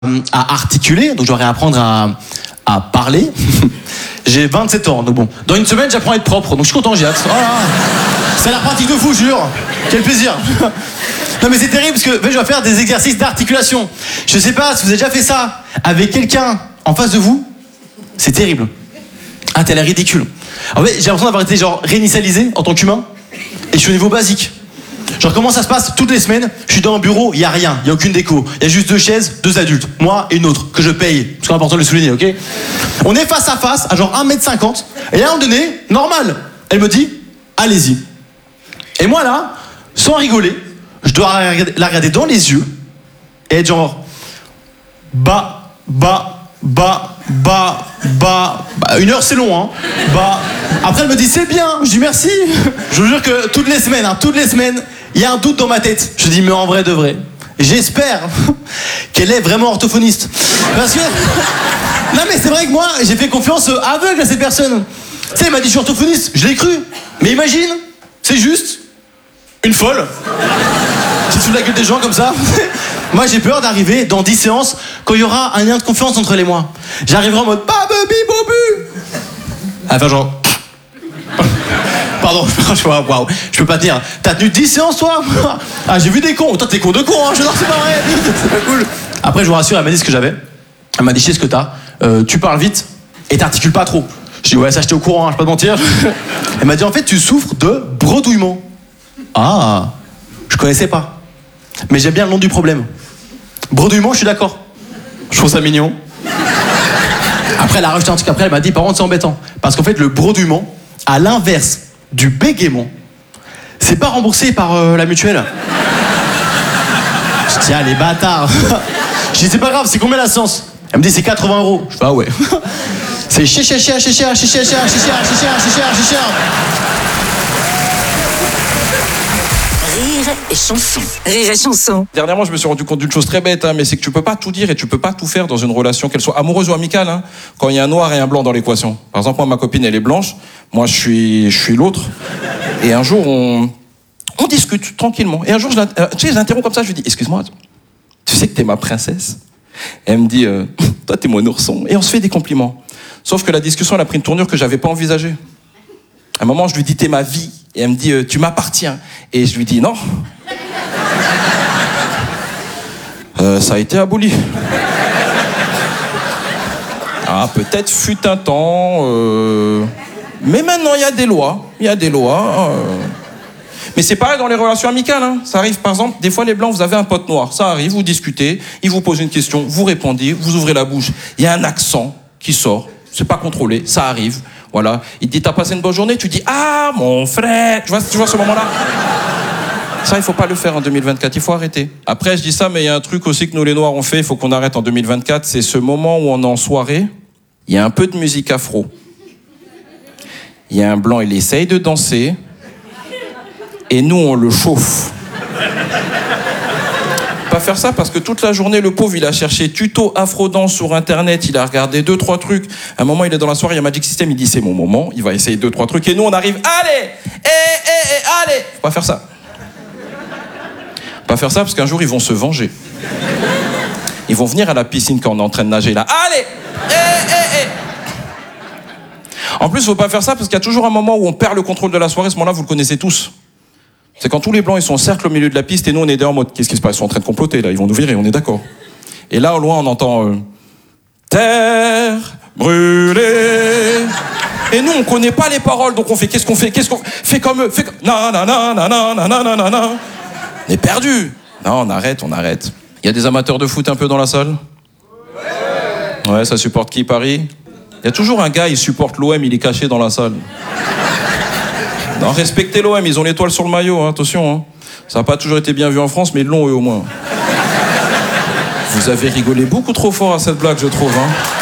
à articuler, donc je dois réapprendre à parler. J'ai 27 ans, donc bon. Dans une semaine, j'apprends à être propre, donc je suis content, j'ai hâte. Voilà. C'est la pratique de fou, je jure. Quel plaisir. Non mais c'est terrible parce que je dois faire des exercices d'articulation. Je sais pas si vous avez déjà fait ça avec quelqu'un en face de vous. C'est terrible. Ah, t'as l'air ridicule. En fait, j'ai l'impression d'avoir été genre réinitialisé en tant qu'humain et je suis au niveau basique. Genre comment ça se passe toutes les semaines, je suis dans un bureau, il y a rien, il y a aucune déco, il y a juste 2 chaises, 2 adultes, moi et une autre que je paye, parce que c'est important de le souligner, ok? On est face à face à genre 1m50 et à un moment donné, normal, elle me dit allez-y. Et moi là, sans rigoler, je dois la regarder dans les yeux et être genre une heure c'est long, hein. Après elle me dit c'est bien, je dis merci. Je vous jure que toutes les semaines, il y a un doute dans ma tête. Je dis mais en vrai de vrai, j'espère qu'elle est vraiment orthophoniste. Parce que non mais c'est vrai que moi j'ai fait confiance aveugle à cette personne. Tu sais, elle m'a dit je suis orthophoniste, je l'ai cru. Mais imagine, c'est juste une folle qui se fout de la gueule des gens comme ça. Moi j'ai peur d'arriver dans 10 séances quand il y aura un lien de confiance entre elle et moi. J'arriverai en mode babubi bobu. Enfin genre pardon, waouh, je peux pas te dire. T'as tenu 10 séances toi? Ah j'ai vu des cons. Toi t'es con de con, hein. Je dis non c'est pas vrai. C'est pas cool. Après je vous rassure, elle m'a dit ce que j'avais. Elle m'a dit je sais ce que t'as. Tu parles vite et t'articules pas trop. Je dis ouais ça j'étais au courant, hein, je peux pas te mentir. Elle m'a dit en fait tu souffres de bredouillement. Ah, je connaissais pas. Mais j'aime bien le nom du problème. Bredouillement, je suis d'accord. Je trouve ça mignon. Après, elle a rajouté un truc après, elle m'a dit, par contre, c'est embêtant. Parce qu'en fait, le bredouillement, à l'inverse du bégaiement, c'est pas remboursé par la mutuelle. Je dis, ah, les bâtards. Je dis, c'est pas grave, c'est combien la séance? Elle me dit, c'est 80 €. Je fais, ah ouais. C'est cher. Rire et chanson. Rire et chanson. Dernièrement, je me suis rendu compte d'une chose très bête, mais c'est que tu peux pas tout dire et tu peux pas tout faire dans une relation, qu'elle soit amoureuse ou amicale, quand il y a un noir et un blanc dans l'équation. Par exemple, moi, ma copine, elle est blanche, moi, je suis l'autre. Et un jour, on discute tranquillement. Et un jour, je l'interromps comme ça, je lui dis, excuse-moi, tu sais que t'es ma princesse? Et elle me dit, toi, t'es mon ourson. Et on se fait des compliments. Sauf que la discussion, elle a pris une tournure que j'avais pas envisagée. À un moment, je lui dis, t'es ma vie. Et elle me dit, tu m'appartiens. Et je lui dis, non. Ça a été aboli. Ah, peut-être fut un temps. Mais maintenant, il y a des lois. Mais c'est pareil dans les relations amicales. Ça arrive, par exemple, des fois, les blancs, vous avez un pote noir. Ça arrive, vous discutez, il vous pose une question, vous répondez, vous ouvrez la bouche. Il y a un accent qui sort. C'est pas contrôlé, ça arrive. Voilà. Il te dit, t'as passé une bonne journée? Tu dis, ah, mon frère. Tu vois ce moment-là? Ça, il faut pas le faire en 2024. Il faut arrêter. Après, je dis ça, mais il y a un truc aussi que nous, les Noirs, on fait. Il faut qu'on arrête en 2024. C'est ce moment où on est en soirée. Il y a un peu de musique afro. Il y a un blanc, il essaye de danser. Et nous, on le chauffe. Pas faire ça parce que toute la journée, le pauvre, il a cherché tuto afro-dance sur Internet, il a regardé 2-3 trucs. À un moment, il est dans la soirée, il y a Magic System, il dit c'est mon moment, il va essayer 2-3 trucs. Et nous, on arrive, allez, allez. Faut pas faire ça. Pas faire ça parce qu'un jour, ils vont se venger. Ils vont venir à la piscine quand on est en train de nager là. Allez, En plus, faut pas faire ça parce qu'il y a toujours un moment où on perd le contrôle de la soirée. Ce moment-là, vous le connaissez tous. C'est quand tous les blancs ils sont en cercle au milieu de la piste et nous on est derrière en mode qu'est-ce qui se passe? Ils sont en train de comploter là, ils vont nous virer, on est d'accord. Et là au loin on entend terre brûlée. Et nous on connaît pas les paroles donc on fait qu'est-ce qu'on fait fait comme eux, on est perdu. Non, on arrête. Il y a des amateurs de foot un peu dans la salle? Ouais, ça supporte qui, Paris? Il y a toujours un gars, il supporte l'OM, il est caché dans la salle. Non, respectez l'OM, ils ont l'étoile sur le maillot, attention. Ça n'a pas toujours été bien vu en France, mais ils l'ont eux au moins. Vous avez rigolé beaucoup trop fort à cette blague, je trouve.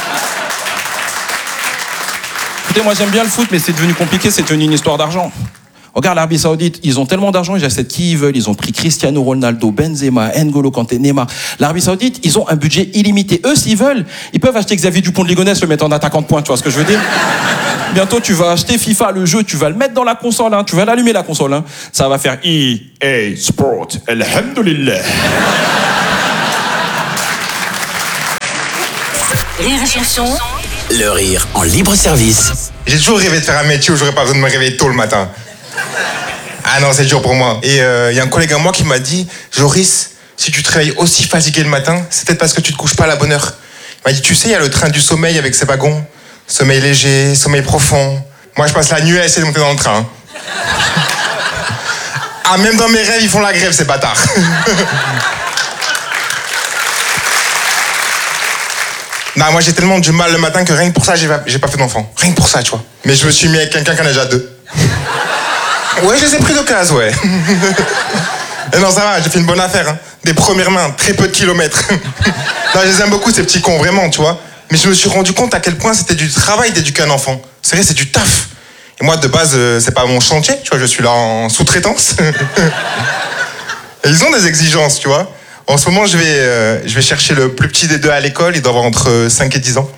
Écoutez, moi j'aime bien le foot, mais c'est devenu compliqué, c'est devenu une histoire d'argent. Regarde l'Arabie Saoudite, ils ont tellement d'argent, ils achètent qui ils veulent. Ils ont pris Cristiano Ronaldo, Benzema, N'Golo Kanté, Neymar. L'Arabie Saoudite, ils ont un budget illimité. Eux, s'ils veulent, ils peuvent acheter Xavier Dupont de Ligonnès, le mettre en attaquant de pointe, tu vois ce que je veux dire? Bientôt, tu vas acheter FIFA, le jeu, tu vas le mettre dans la console, tu vas l'allumer la console, ça va faire EA Sport, alhamdoulilah. Rire et chanson. Le rire en libre service. J'ai toujours rêvé de faire un métier où j'aurais pas besoin de me réveiller tôt le matin. Ah non, c'est dur pour moi. Et y a un collègue à moi qui m'a dit, Joris, si tu te réveilles aussi fatigué le matin, c'est peut-être parce que tu te couches pas à la bonne heure. Il m'a dit, tu sais, il y a le train du sommeil avec ses wagons. Sommeil léger, sommeil profond. Moi, je passe la nuit à essayer de monter dans le train. Ah, même dans mes rêves, ils font la grève, ces bâtards. Non, moi, j'ai tellement du mal le matin que rien que pour ça, j'ai pas fait d'enfant. Rien que pour ça, tu vois. Mais je me suis mis avec quelqu'un qui en a déjà 2. Ouais, je les ai pris d'occasion, ouais. Et non, ça va, j'ai fait une bonne affaire. Hein. Des premières mains, très peu de kilomètres. Non, je les aime beaucoup, ces petits cons, vraiment, tu vois. Mais je me suis rendu compte à quel point c'était du travail d'éduquer un enfant. C'est vrai, c'est du taf. Et moi, de base, c'est pas mon chantier, tu vois, je suis là en sous-traitance. Et ils ont des exigences, tu vois. En ce moment, je vais chercher le plus petit des 2 à l'école, il doit avoir entre 5 et 10 ans.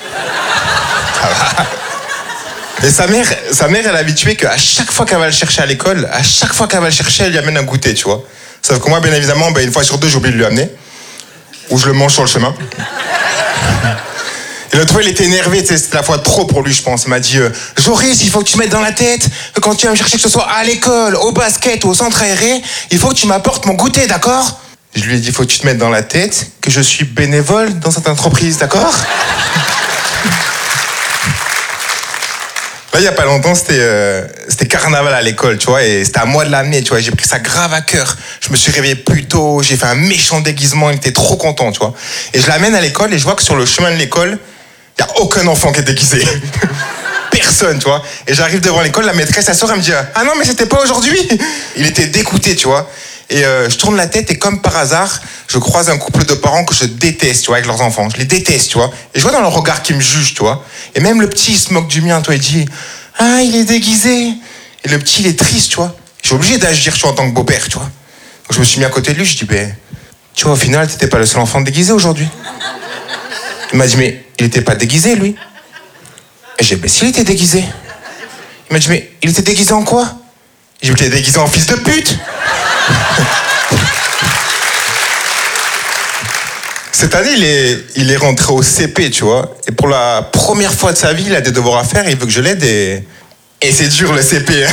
Et sa mère, elle est habituée qu'à chaque fois qu'elle va le chercher à l'école, à chaque fois qu'elle va le chercher, elle lui amène un goûter, tu vois. Sauf que moi, bien évidemment, une fois sur 2, j'oublie de lui amener. Ou je le mange sur le chemin. Et l'autre fois, il était énervé, c'était la fois trop pour lui, je pense. Il m'a dit, Joris, il faut que tu mettes dans la tête que quand tu vas me chercher, que ce soit à l'école, au basket ou au centre aéré, il faut que tu m'apportes mon goûter, d'accord? Je lui ai dit, il faut que tu te mettes dans la tête que je suis bénévole dans cette entreprise, d'accord? Là, il y a pas longtemps, c'était carnaval à l'école, tu vois, et c'était à moi de l'amener, tu vois. J'ai pris ça grave à cœur. Je me suis réveillé plus tôt, j'ai fait un méchant déguisement, il était trop content, tu vois. Et je l'amène à l'école et je vois que sur le chemin de l'école, il n'y a aucun enfant qui est déguisé. Personne, tu vois. Et j'arrive devant l'école, la maîtresse, elle sort, elle me dit, ah non, mais c'était pas aujourd'hui. Il était dégoûté, tu vois. Et je tourne la tête et comme par hasard, je croise un couple de parents que je déteste, tu vois, avec leurs enfants. Je les déteste, tu vois. Et je vois dans leur regard qu'ils me jugent, tu vois. Et même le petit, il se moque du mien, toi, il dit, ah, il est déguisé. Et le petit, il est triste, tu vois. Je suis obligé d'agir, tu vois, en tant que beau-père, tu vois. Donc je me suis mis à côté de lui, je dis, tu vois, au final, t'étais pas le seul enfant déguisé aujourd'hui. Il m'a dit, mais il était pas déguisé, lui. Et j'ai dit, s'il était déguisé. Il m'a dit, mais il était déguisé en quoi? J'ai dit, il était déguisé en fils de pute. Cette année, il est rentré au CP, tu vois. Et pour la première fois de sa vie, il a des devoirs à faire, il veut que je l'aide et c'est dur le CP. Hein.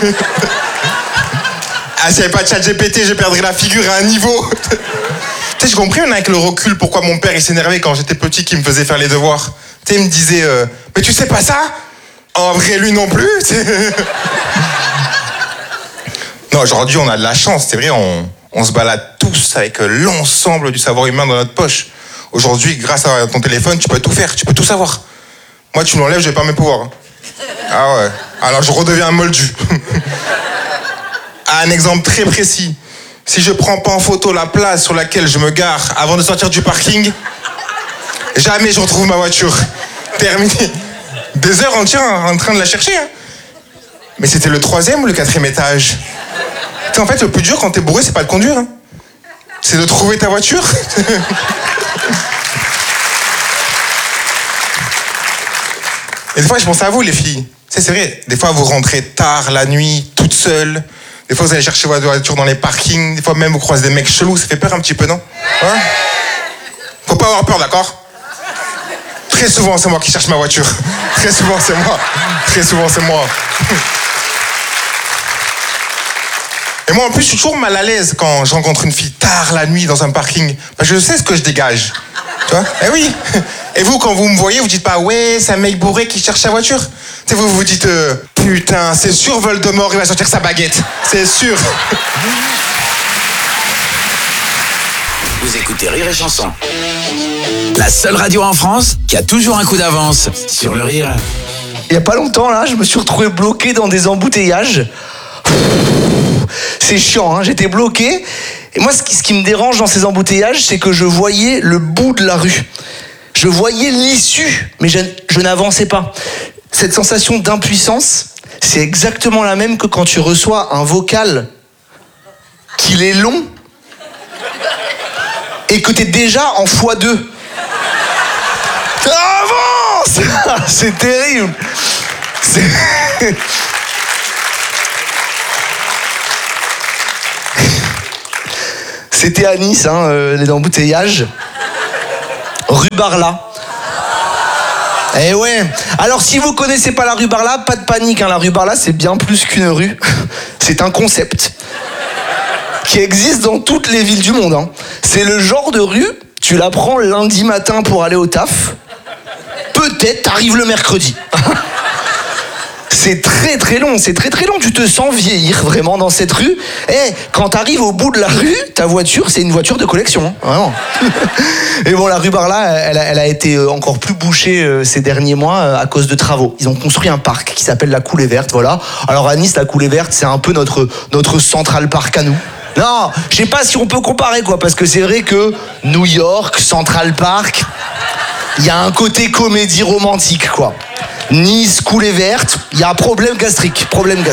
Ah, s'il n'y avait pas de ChatGPT, je perdrais la figure à un niveau. Tu sais, j'ai compris avec le recul pourquoi mon père il s'énervait quand j'étais petit qu'il me faisait faire les devoirs. Tu sais, il me disait, mais tu sais pas ça? En vrai, lui non plus. Non, aujourd'hui, on a de la chance, c'est vrai, on se balade tous avec l'ensemble du savoir humain dans notre poche. Aujourd'hui, grâce à ton téléphone, tu peux tout faire, tu peux tout savoir. Moi, tu me l'enlèves, je vais pas mes pouvoirs. Ah ouais, alors je redeviens un moldu. Un exemple très précis. Si je prends pas en photo la place sur laquelle je me gare avant de sortir du parking, jamais je retrouve ma voiture. Terminé. Des heures entières en train de la chercher. Hein. Mais c'était le 3e ou le 4e étage. En fait, le plus dur quand t'es bourré, c'est pas de conduire. Hein. C'est de trouver ta voiture. Et des fois, je pense à vous, les filles. Tu sais, c'est vrai, des fois, vous rentrez tard la nuit, toute seule. Des fois, vous allez chercher votre voiture dans les parkings. Des fois, même, vous croisez des mecs chelous. Ça fait peur un petit peu, non? Hein? Faut pas avoir peur, d'accord? Très souvent, c'est moi qui cherche ma voiture. Très souvent, c'est moi. Très souvent, c'est moi. Et moi, en plus, je suis toujours mal à l'aise quand je rencontre une fille tard la nuit dans un parking. Parce que je sais ce que je dégage. Tu vois? Eh oui. Et vous, quand vous me voyez, vous dites pas, ouais, c'est un mec bourré qui cherche sa voiture. Tu sais, vous vous dites, putain, c'est sûr, Voldemort, il va sortir sa baguette. C'est sûr. Vous écoutez Rire et Chanson. La seule radio en France qui a toujours un coup d'avance sur le rire. Il y a pas longtemps, là, je me suis retrouvé bloqué dans des embouteillages. C'est chiant, hein, j'étais bloqué. Et moi, ce qui me dérange dans ces embouteillages, c'est que je voyais le bout de la rue. Je voyais l'issue, mais je n'avançais pas. Cette sensation d'impuissance, c'est exactement la même que quand tu reçois un vocal qu'il est long et que t'es déjà en x2. Avance! C'est terrible. C'était à Nice, les embouteillages. Rue Barla. Eh ouais. Alors si vous connaissez pas la rue Barla, pas de panique, hein. La rue Barla, c'est bien plus qu'une rue. C'est un concept qui existe dans toutes les villes du monde, hein. C'est le genre de rue, tu la prends lundi matin pour aller au taf, peut-être t'arrives le mercredi. C'est très très long, c'est très très long. Tu te sens vieillir vraiment dans cette rue. Quand t'arrives au bout de la rue, ta voiture, c'est une voiture de collection, hein, vraiment. Et bon, la rue Barla, elle a été encore plus bouchée ces derniers mois à cause de travaux. Ils ont construit un parc qui s'appelle la Coulée Verte, voilà. Alors à Nice, la Coulée Verte, c'est un peu notre Central Park à nous. Non, je sais pas si on peut comparer, quoi, parce que c'est vrai que New York, Central Park, il y a un côté comédie romantique, quoi. Nice, Coulée Verte, il y a un problème gastrique.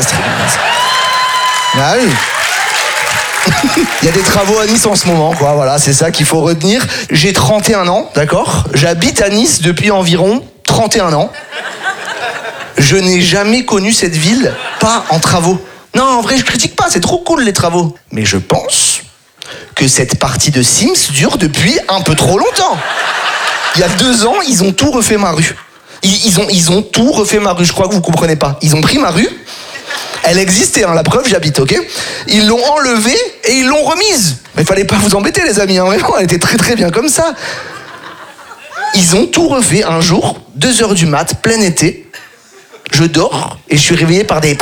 Ah oui. Il y a des travaux à Nice en ce moment, quoi. Voilà, c'est ça qu'il faut retenir. J'ai 31 ans, d'accord ? J'habite à Nice depuis environ 31 ans. Je n'ai jamais connu cette ville pas en travaux. Non, en vrai, je critique pas, c'est trop cool les travaux. Mais je pense que cette partie de Sims dure depuis un peu trop longtemps. Il y a 2 ans, ils ont tout refait ma rue. Ils ont tout refait ma rue, je crois que vous comprenez pas. Ils ont pris ma rue, elle existait, hein, la preuve, j'habite, ok ? Ils l'ont enlevée et ils l'ont remise. Mais fallait pas vous embêter, les amis, hein, vraiment, elle était très très bien comme ça. Ils ont tout refait un jour, 2h du mat, plein été. Je dors et je suis réveillé par des...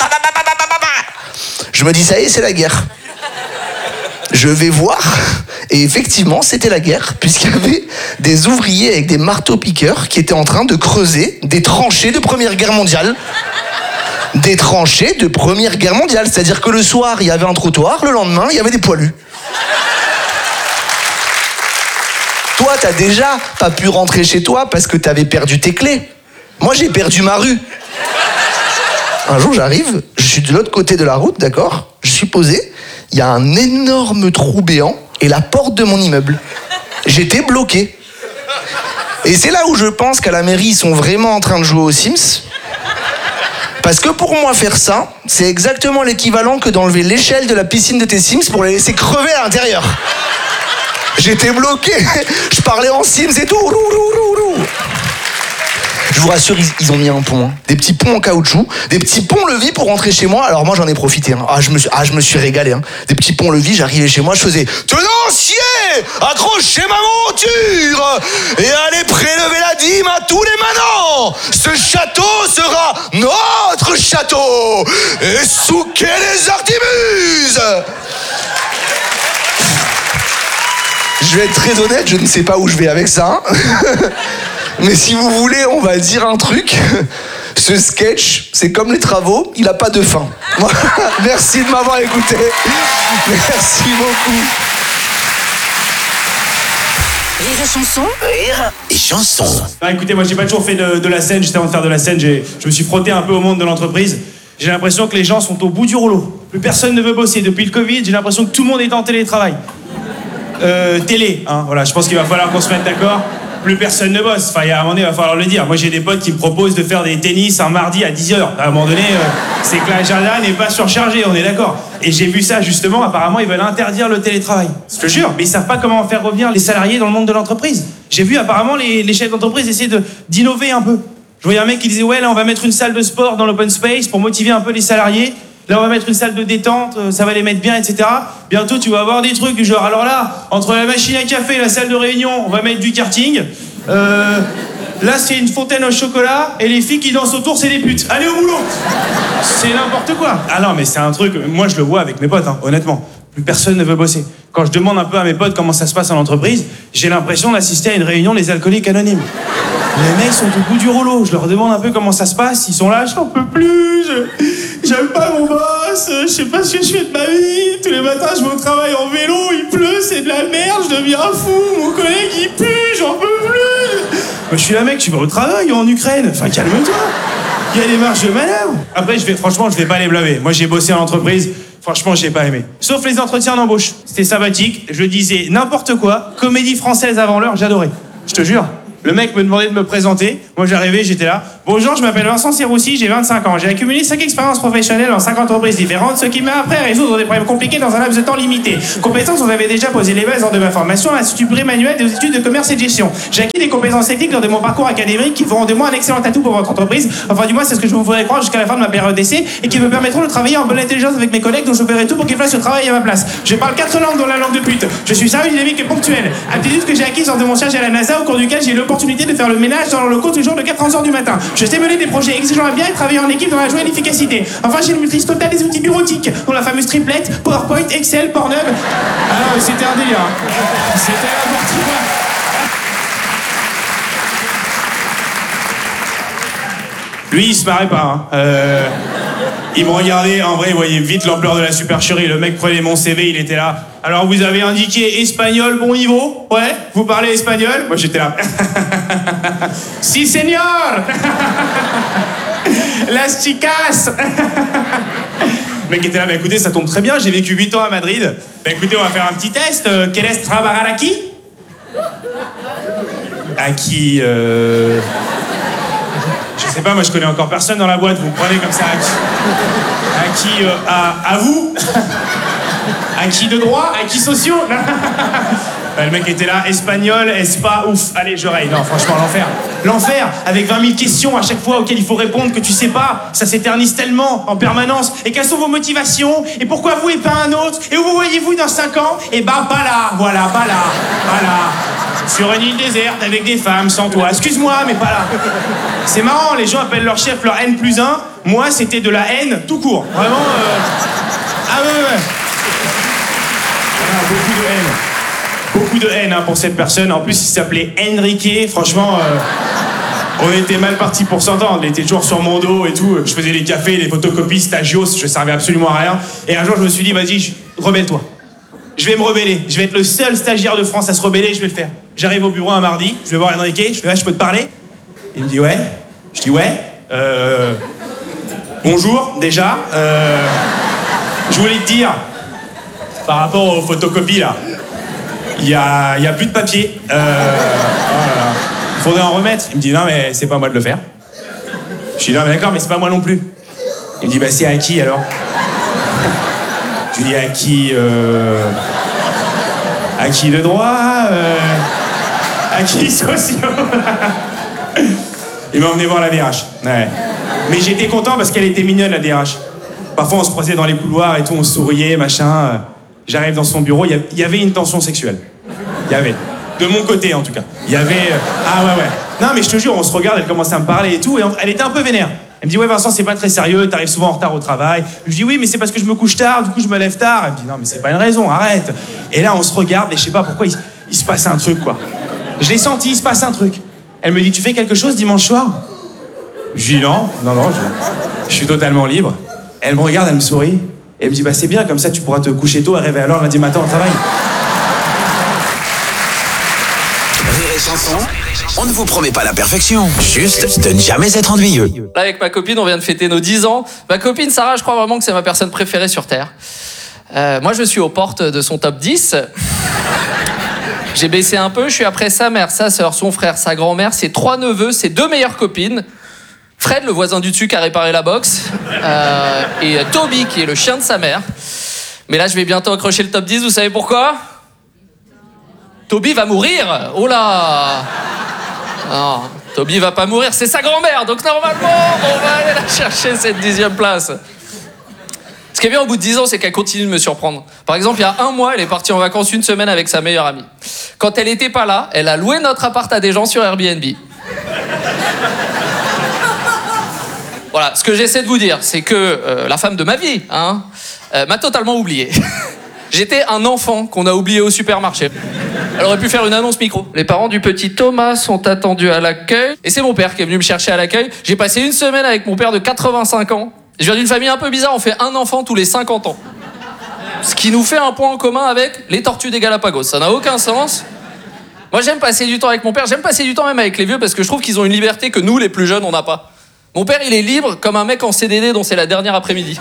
Je me dis, ça y est, c'est la guerre. Je vais voir, et effectivement, c'était la guerre, puisqu'il y avait des ouvriers avec des marteaux-piqueurs qui étaient en train de creuser des tranchées de Première Guerre mondiale. Des tranchées de Première Guerre mondiale, c'est-à-dire que le soir, il y avait un trottoir, le lendemain, il y avait des poilus. Toi, t'as déjà pas pu rentrer chez toi parce que t'avais perdu tes clés. Moi, j'ai perdu ma rue. Un jour, j'arrive, je suis de l'autre côté de la route, d'accord ? Je suis posé, il y a un énorme trou béant et la porte de mon immeuble. J'étais bloqué. Et c'est là où je pense qu'à la mairie, ils sont vraiment en train de jouer aux Sims. Parce que pour moi, faire ça, c'est exactement l'équivalent que d'enlever l'échelle de la piscine de tes Sims pour les laisser crever à l'intérieur. J'étais bloqué, je parlais en Sims et tout. Je vous rassure, ils ont mis un pont, hein. Des petits ponts en caoutchouc, des petits ponts-levis pour rentrer chez moi. Alors moi, j'en ai profité, hein. Je me suis régalé, hein. Des petits ponts-levis, j'arrivais chez moi, je faisais « Tenancier, accrochez ma monture et allez prélever la dîme à tous les manants. Ce château sera notre château et souquez les artimuses !» Je vais être très honnête, je ne sais pas où je vais avec ça, hein. Mais si vous voulez, on va dire un truc. Ce sketch, c'est comme les travaux, il n'a pas de fin. Merci de m'avoir écouté. Merci beaucoup. Rire et chanson. Rire et chanson. Ah, écoutez, moi j'ai pas toujours fait de la scène, juste avant de faire de la scène, je me suis frotté un peu au monde de l'entreprise. J'ai l'impression que les gens sont au bout du rouleau. Plus personne ne veut bosser. Depuis le Covid, j'ai l'impression que tout le monde est en télétravail. Télé, hein, voilà, je pense qu'il va falloir qu'on se mette d'accord. Plus personne ne bosse. Enfin, à un moment donné, il va falloir le dire. Moi, j'ai des potes qui me proposent de faire des tennis un mardi à 10h. À un moment donné, c'est que la jardin n'est pas surchargée, on est d'accord. Et j'ai vu ça, justement, apparemment, ils veulent interdire le télétravail. Je te jure, mais ils savent pas comment faire revenir les salariés dans le monde de l'entreprise. J'ai vu, apparemment, les chefs d'entreprise essayer d'innover un peu. Je voyais un mec qui disait, ouais, là, on va mettre une salle de sport dans l'open space pour motiver un peu les salariés. Là, on va mettre une salle de détente, ça va les mettre bien, etc. Bientôt, tu vas avoir des trucs du genre, alors là, entre la machine à café et la salle de réunion, on va mettre du karting. Là, c'est une fontaine au chocolat, et les filles qui dansent autour, c'est des putes. Allez au boulot! C'est n'importe quoi. Ah non, mais c'est un truc, moi, je le vois avec mes potes, hein, honnêtement. Plus personne ne veut bosser. Quand je demande un peu à mes potes comment ça se passe en entreprise, j'ai l'impression d'assister à une réunion des alcooliques anonymes. Les mecs sont au bout du rouleau. Je leur demande un peu comment ça se passe. Ils sont là, j'en peux plus. J'aime pas mon boss. Je sais pas ce que je fais de ma vie. Tous les matins, je vais au travail en vélo. Il pleut, c'est de la merde. Je deviens fou. Mon collègue, il pue. J'en peux plus. Moi, je suis là, mec. Tu vas au travail en Ukraine. Enfin, calme-toi. Il y a des marges de manœuvre. Après, franchement, je vais pas les blâmer. Moi, j'ai bossé en entreprise. Franchement, j'ai pas aimé. Sauf les entretiens d'embauche. C'était sympathique. Je disais n'importe quoi. Comédie française avant l'heure, j'adorais. Je te jure. Le mec me demandait de me présenter. Moi, j'arrivais, j'étais là. Bonjour, je m'appelle Vincent Serroussi, j'ai 25 ans. J'ai accumulé 5 expériences professionnelles dans 5 entreprises différentes, ce qui m'a appris à résoudre des problèmes compliqués dans un laps de temps limité. Compétences, on avait déjà posé les bases lors de ma formation à l'Institut Bré-Manuel des études de commerce et de gestion. J'ai acquis des compétences techniques lors de mon parcours académique qui feront de moi un excellent atout pour votre entreprise. Enfin, du moins, c'est ce que je vous ferai croire jusqu'à la fin de ma période d'essai et qui me permettront de travailler en bonne intelligence avec mes collègues dont je ferai tout pour qu'ils fassent ce travail à ma place. Je parle 4 langues dont la langue de pute. Je suis sérieux, dynamique et ponctuel. Aptitude que j'ai acquise lors de mon stage à la NASA au cours duquel j'ai eu l'opportunité de faire le ménage dans le locaux toujours de 4h du matin. Je sais mener des projets exigeants à bien et travailler en équipe dans la joie et l'efficacité. Enfin, j'ai une maîtrise totale des outils bureautiques, dont la fameuse triplette, PowerPoint, Excel, Pornhub. Ah non, mais c'était un délire. C'était n'importe quoi. Lui, il se marrait pas. Il me regardait, en vrai, il voyait vite l'ampleur de la supercherie. Le mec prenait mon CV, il était là. Alors, vous avez indiqué espagnol bon niveau? Ouais, vous parlez espagnol? Moi, j'étais là. Si, señor. Las chicas. Le mec était là, bah écoutez, ça tombe très bien, j'ai vécu 8 ans à Madrid. Bah écoutez, on va faire un petit test. ¿Quieres trabajar aquí? Aquí, je sais pas, moi je connais encore personne dans la boîte, vous me prenez comme ça. Acquis à vous? Acquis de droit? Acquis sociaux? Bah, le mec était là, espagnol, espa, ouf, allez je raye. Non franchement l'enfer. L'enfer, avec 20 000 questions à chaque fois auxquelles il faut répondre que tu sais pas, ça s'éternise tellement en permanence. Et quelles sont vos motivations? Et pourquoi vous et pas un autre? Et où vous voyez-vous dans 5 ans? Et bah pas là, voilà, pas là, voilà. Sur une île déserte avec des femmes sans toi. Excuse-moi, mais pas là. C'est marrant, les gens appellent leur chef leur N+1. Moi, c'était de la haine tout court. Vraiment, ah ouais. Ah, beaucoup de haine. Beaucoup de haine pour cette personne. En plus, il s'appelait Enrique. Franchement, on était mal partis pour s'entendre. Il était toujours sur mon dos et tout. Je faisais les cafés, les photocopies, stagios. Je servais absolument à rien. Et un jour, je me suis dit, vas-y, rebelle-toi. Je vais me rebeller. Je vais être le seul stagiaire de France à se rebeller. Je vais le faire. J'arrive au bureau un mardi. Je vais voir Enrique. Je fais, je peux te parler? Il me dit, ouais. Je dis, ouais. Bonjour, déjà. Je voulais te dire, par rapport aux photocopies, là, il y a plus de papier. Oh là là. Faudrait en remettre. Il me dit, non, mais c'est pas moi de le faire. Je dis, non, mais d'accord, mais c'est pas moi non plus. Il me dit, bah, c'est à qui, alors? Je lui dis, à qui de droit? À qui sociaux? Il m'a emmené voir la DRH. Ouais. Mais j'étais content parce qu'elle était mignonne, la DRH. Parfois, on se croisait dans les couloirs et tout, on se souriait, machin. J'arrive dans son bureau, il y avait une tension sexuelle. Il y avait. De mon côté, en tout cas. Il y avait... Ah ouais. Non, mais je te jure, on se regarde, elle commençait à me parler et tout, et elle était un peu vénère. Elle me dit, ouais, Vincent, c'est pas très sérieux, t'arrives souvent en retard au travail. Je dis, oui, mais c'est parce que je me couche tard, du coup, je me lève tard. Elle me dit, non, mais c'est pas une raison, arrête. Et là, on se regarde, et je sais pas pourquoi, il se passe un truc, quoi. Je l'ai senti, il se passe un truc. Elle me dit, tu fais quelque chose dimanche soir? Je dis, non, je suis totalement libre. Elle me regarde, elle me sourit, et elle me dit, bah c'est bien, comme ça, tu pourras te coucher tôt et rêver alors lundi matin au travail. Rire et chanson, on ne vous promet pas la perfection, juste de ne jamais être ennuyeux. Là, avec ma copine, on vient de fêter nos 10 ans. Ma copine Sarah, je crois vraiment que c'est ma personne préférée sur Terre. Moi, je suis aux portes de son top 10. J'ai baissé un peu, je suis après sa mère, sa sœur, son frère, sa grand-mère, ses 3 neveux, ses 2 meilleures copines. Fred, le voisin du dessus qui a réparé la box. Et Toby, qui est le chien de sa mère. Mais là, je vais bientôt accrocher le top 10, vous savez pourquoi? Toby va mourir. Oh là. Non, Toby va pas mourir, c'est sa grand-mère. Donc normalement, on va aller la chercher, cette 10e place. Ce qui est bien au bout de 10 ans, c'est qu'elle continue de me surprendre. Par exemple, il y a 1 mois, elle est partie en vacances 1 semaine avec sa meilleure amie. Quand elle était pas là, elle a loué notre appart à des gens sur Airbnb. Voilà, ce que j'essaie de vous dire, c'est que la femme de ma vie m'a totalement oublié. J'étais un enfant qu'on a oublié au supermarché. Elle aurait pu faire une annonce micro. Les parents du petit Thomas sont attendus à l'accueil. Et c'est mon père qui est venu me chercher à l'accueil. J'ai passé 1 semaine avec mon père de 85 ans. Je viens d'une famille un peu bizarre, on fait un enfant tous les 50 ans. Ce qui nous fait un point en commun avec les tortues des Galapagos. Ça n'a aucun sens. Moi, j'aime passer du temps avec mon père. J'aime passer du temps même avec les vieux parce que je trouve qu'ils ont une liberté que nous, les plus jeunes, on n'a pas. Mon père, il est libre comme un mec en CDD dont c'est la dernière après-midi.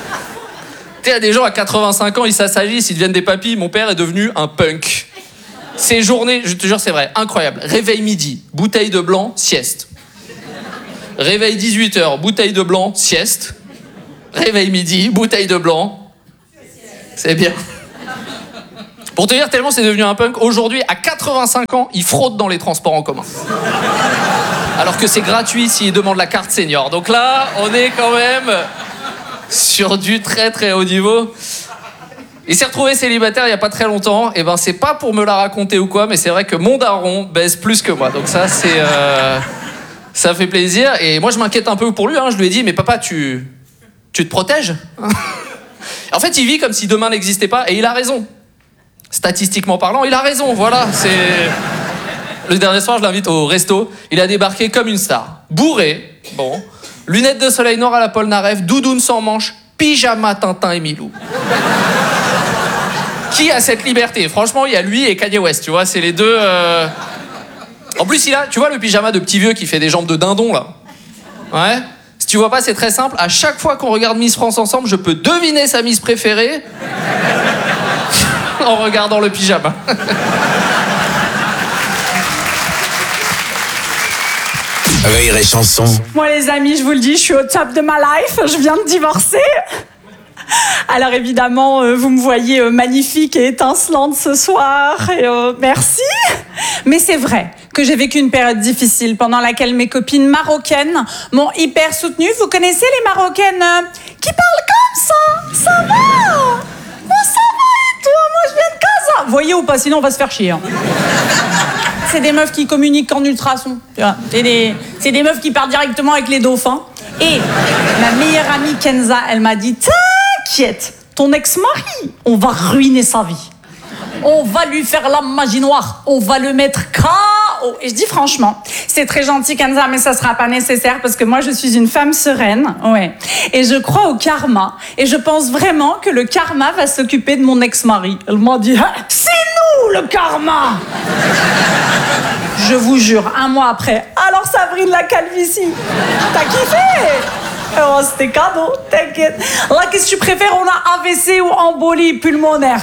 Tu sais, il y a des gens à 85 ans, ils s'assagissent, ils deviennent des papis. Mon père est devenu un punk. Ces journées, je te jure, c'est vrai, incroyable. Réveil midi, bouteille de blanc, sieste. Réveil 18h, bouteille de blanc, sieste. Réveil midi, bouteille de blanc. C'est bien. Pour te dire, tellement c'est devenu un punk, aujourd'hui, à 85 ans, il fraude dans les transports en commun. Alors que c'est gratuit s'il demande la carte senior. Donc là, on est quand même sur du très très haut niveau. Il s'est retrouvé célibataire il n'y a pas très longtemps. Et ben c'est pas pour me la raconter ou quoi, mais c'est vrai que mon daron baise plus que moi. Donc ça, c'est... ça fait plaisir. Et moi, je m'inquiète un peu pour lui. Hein. Je lui ai dit, mais papa, tu te protèges. En fait, il vit comme si demain n'existait pas. Et il a raison. Statistiquement parlant, il a raison. Voilà, c'est... Le dernier soir, je l'invite au resto. Il a débarqué comme une star. Bourré, bon. Lunettes de soleil noir à la Polnareff, doudoune sans manche, pyjama Tintin et Milou. Qui a cette liberté? Franchement, il y a lui et Kanye West, tu vois, c'est les deux... En plus, il a, tu vois, le pyjama de petit vieux qui fait des jambes de dindon, là. Ouais. Si tu vois pas, c'est très simple. À chaque fois qu'on regarde Miss France ensemble, je peux deviner sa Miss préférée en regardant le pyjama. Rire et chanson. Moi les amis, je vous le dis, je suis au top de ma life, je viens de divorcer. Alors évidemment, vous me voyez magnifique et étincelante ce soir, et merci. Mais c'est vrai que j'ai vécu une période difficile pendant laquelle mes copines marocaines m'ont hyper soutenue. Vous connaissez les Marocaines qui parlent comme ça? Ça va? Moi ça va et toi? Moi je viens de Casa. Vous voyez ou pas? Sinon on va se faire chier. Hein. C'est des meufs qui communiquent en ultrasons. C'est des meufs qui parlent directement avec les dauphins. Et ma meilleure amie Kenza, elle m'a dit, t'inquiète, ton ex-mari, on va ruiner sa vie. On va lui faire la magie noire. On va le mettre KO. Et je dis franchement, c'est très gentil Kenza, mais ça sera pas nécessaire parce que moi je suis une femme sereine. Ouais. Et je crois au karma. Et je pense vraiment que le karma va s'occuper de mon ex-mari. Elle m'a dit, ah, c'est nous le karma. Je vous jure, un mois après, alors Sabrine la calvitie, t'as kiffé? Oh, c'était cadeau, t'inquiète. Là, qu'est-ce que tu préfères? On a AVC ou embolie pulmonaire?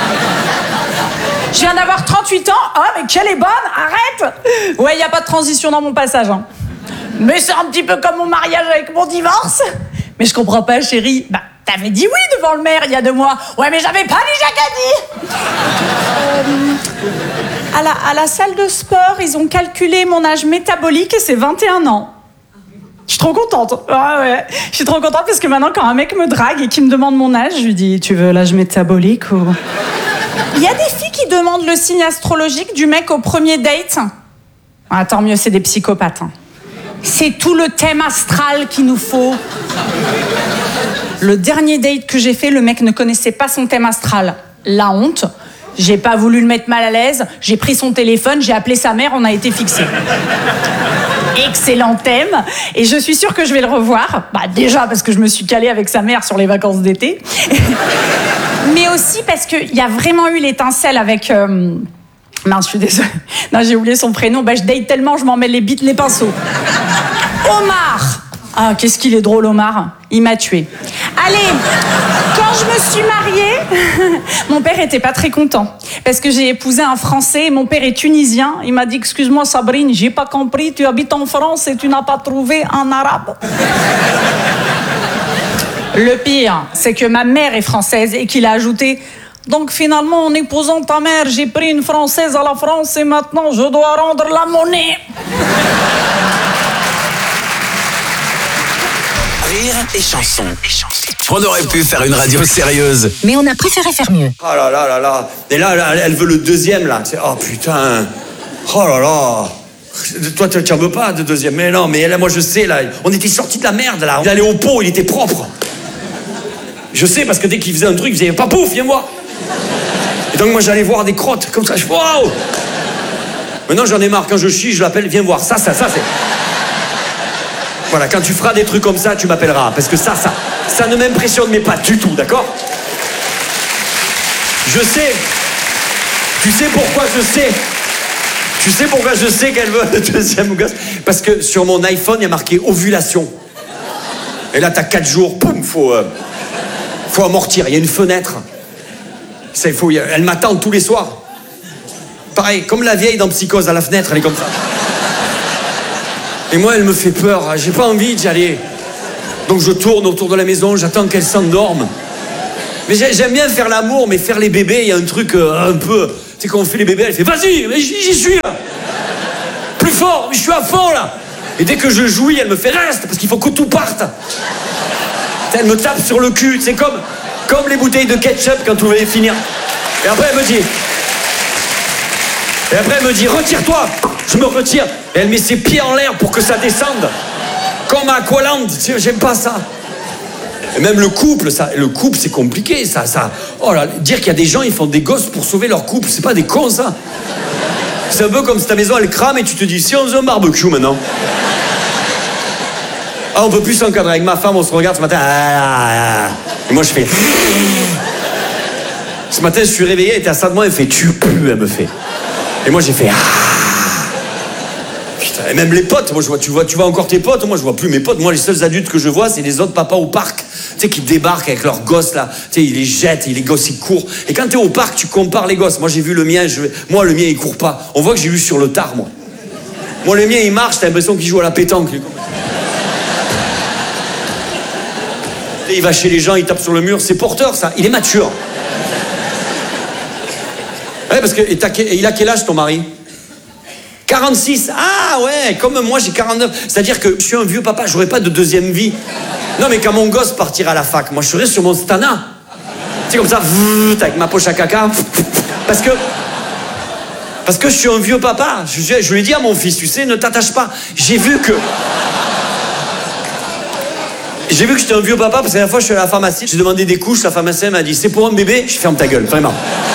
Je viens d'avoir 38 ans. Ah, mais qu'elle est bonne, arrête. Ouais, y a pas de transition dans mon passage. Hein. Mais c'est un petit peu comme mon mariage avec mon divorce. Mais je comprends pas, chérie. Bah, t'avais dit oui devant le maire il y a 2 mois. Ouais, mais j'avais pas dit Jacadi. À la salle de sport, ils ont calculé mon âge métabolique et c'est 21 ans. Je suis trop contente. Ouais. Je suis trop contente parce que maintenant, quand un mec me drague et qu'il me demande mon âge, je lui dis, tu veux l'âge métabolique ou... Il y a des filles qui demandent le signe astrologique du mec au premier date. Ah, tant mieux, c'est des psychopathes. Hein. C'est tout le thème astral qu'il nous faut. Le dernier date que j'ai fait, le mec ne connaissait pas son thème astral. La honte. J'ai pas voulu le mettre mal à l'aise. J'ai pris son téléphone, j'ai appelé sa mère, on a été fixés. Excellent thème. Et je suis sûre que je vais le revoir. Bah, déjà parce que je me suis calée avec sa mère sur les vacances d'été. Mais aussi parce qu'il y a vraiment eu l'étincelle avec... Mince, je suis désolée. Non, j'ai oublié son prénom. Bah, je date tellement, je m'en mets les pinceaux. Omar. Ah, qu'est-ce qu'il est drôle, Omar. Il m'a tuée. Allez, quand je me suis mariée, mon père était pas très content. Parce que j'ai épousé un Français et mon père est tunisien. Il m'a dit, excuse-moi Sabrine, j'ai pas compris, tu habites en France et tu n'as pas trouvé un arabe. Le pire, c'est que ma mère est française et qu'il a ajouté... Donc finalement, en épousant ta mère, j'ai pris une Française à la France et maintenant je dois rendre la monnaie. Rire et chanson. On aurait pu faire une radio sérieuse. Mais on a préféré faire mieux. Oh là là là là. Et là, elle veut le deuxième, là. Oh putain. Oh là là. Toi, tu en veux pas de deuxième. Mais non, mais là, moi, je sais, là. On était sortis de la merde, là. Il allait au pot, il était propre. Je sais, parce que dès qu'il faisait un truc, il faisait pas pouf, viens voir. Et donc, moi, j'allais voir des crottes, comme ça. Waouh. Maintenant, j'en ai marre. Quand je chie, je l'appelle, viens voir. Ça, c'est... Voilà, quand tu feras des trucs comme ça, tu m'appelleras. Parce que ça ne m'impressionne, mais pas du tout, d'accord? Je sais. Tu sais pourquoi je sais? Tu sais pourquoi je sais qu'elle veut le deuxième gosse? Parce que sur mon iPhone, il y a marqué ovulation. Et là, t'as 4 jours, poum, faut amortir. Il y a une fenêtre. Elle m'attend tous les soirs. pareil, comme la vieille dans Psychose, à la fenêtre, elle est comme ça. Et moi, elle me fait peur, j'ai pas envie d'y aller. Donc je tourne autour de la maison, j'attends qu'elle s'endorme. Mais j'aime bien faire l'amour, mais faire les bébés, il y a un truc un peu... Tu sais, quand on fait les bébés, elle fait « Vas-y, mais j'y suis, là. Plus fort, mais je suis à fond, là. » Et dès que je jouis, elle me fait « Reste, parce qu'il faut que tout parte. » Elle me tape sur le cul, c'est comme les bouteilles de ketchup quand vous voulez finir. Et après, elle me dit... Retire-toi. Je me retire. Et elle met ses pieds en l'air pour que ça descende. Comme à Aqualand. J'aime pas ça. Et même le couple, c'est compliqué, ça. Oh là, dire qu'il y a des gens, ils font des gosses pour sauver leur couple, c'est pas des cons, ça. C'est un peu comme si ta maison, elle crame et tu te dis, si on faisait un barbecue maintenant. Ah, on peut plus s'encadrer. Avec ma femme, on se regarde ce matin. Et moi, je fais... Ce matin, je suis réveillé, elle était à ça de moi, elle fait, tu pues, elle me fait. Et moi, j'ai fait... Putain, et même les potes, moi, tu vois encore tes potes, moi, je vois plus mes potes. Moi, les seuls adultes que je vois, c'est les autres papas au parc. Tu sais, qui débarquent avec leurs gosses, là. Tu sais, ils les jettent, et les gosses, ils courent. Et quand t'es au parc, tu compares les gosses. Moi, j'ai vu le mien, moi, le mien, il court pas. On voit que j'ai lu sur le tard, moi. Moi, le mien, il marche, t'as l'impression qu'il joue à la pétanque. Il va chez les gens, il tape sur le mur. C'est porteur, ça. Il est mature. Ouais, parce que... il a quel âge, ton mari ? 46. Ah ouais, comme moi, j'ai 49. C'est-à-dire que je suis un vieux papa, j'aurais pas de deuxième vie. Non, mais quand mon gosse partira à la fac, moi, je serai sur mon stana. C'est comme ça, avec ma poche à caca. Parce que je suis un vieux papa. Je lui ai dit à mon fils, tu sais, ne t'attache pas. J'ai vu que j'étais un vieux papa, parce que la fois, je suis à la pharmacie, j'ai demandé des couches, la pharmacienne m'a dit, c'est pour un bébé? Je ferme ta gueule, vraiment.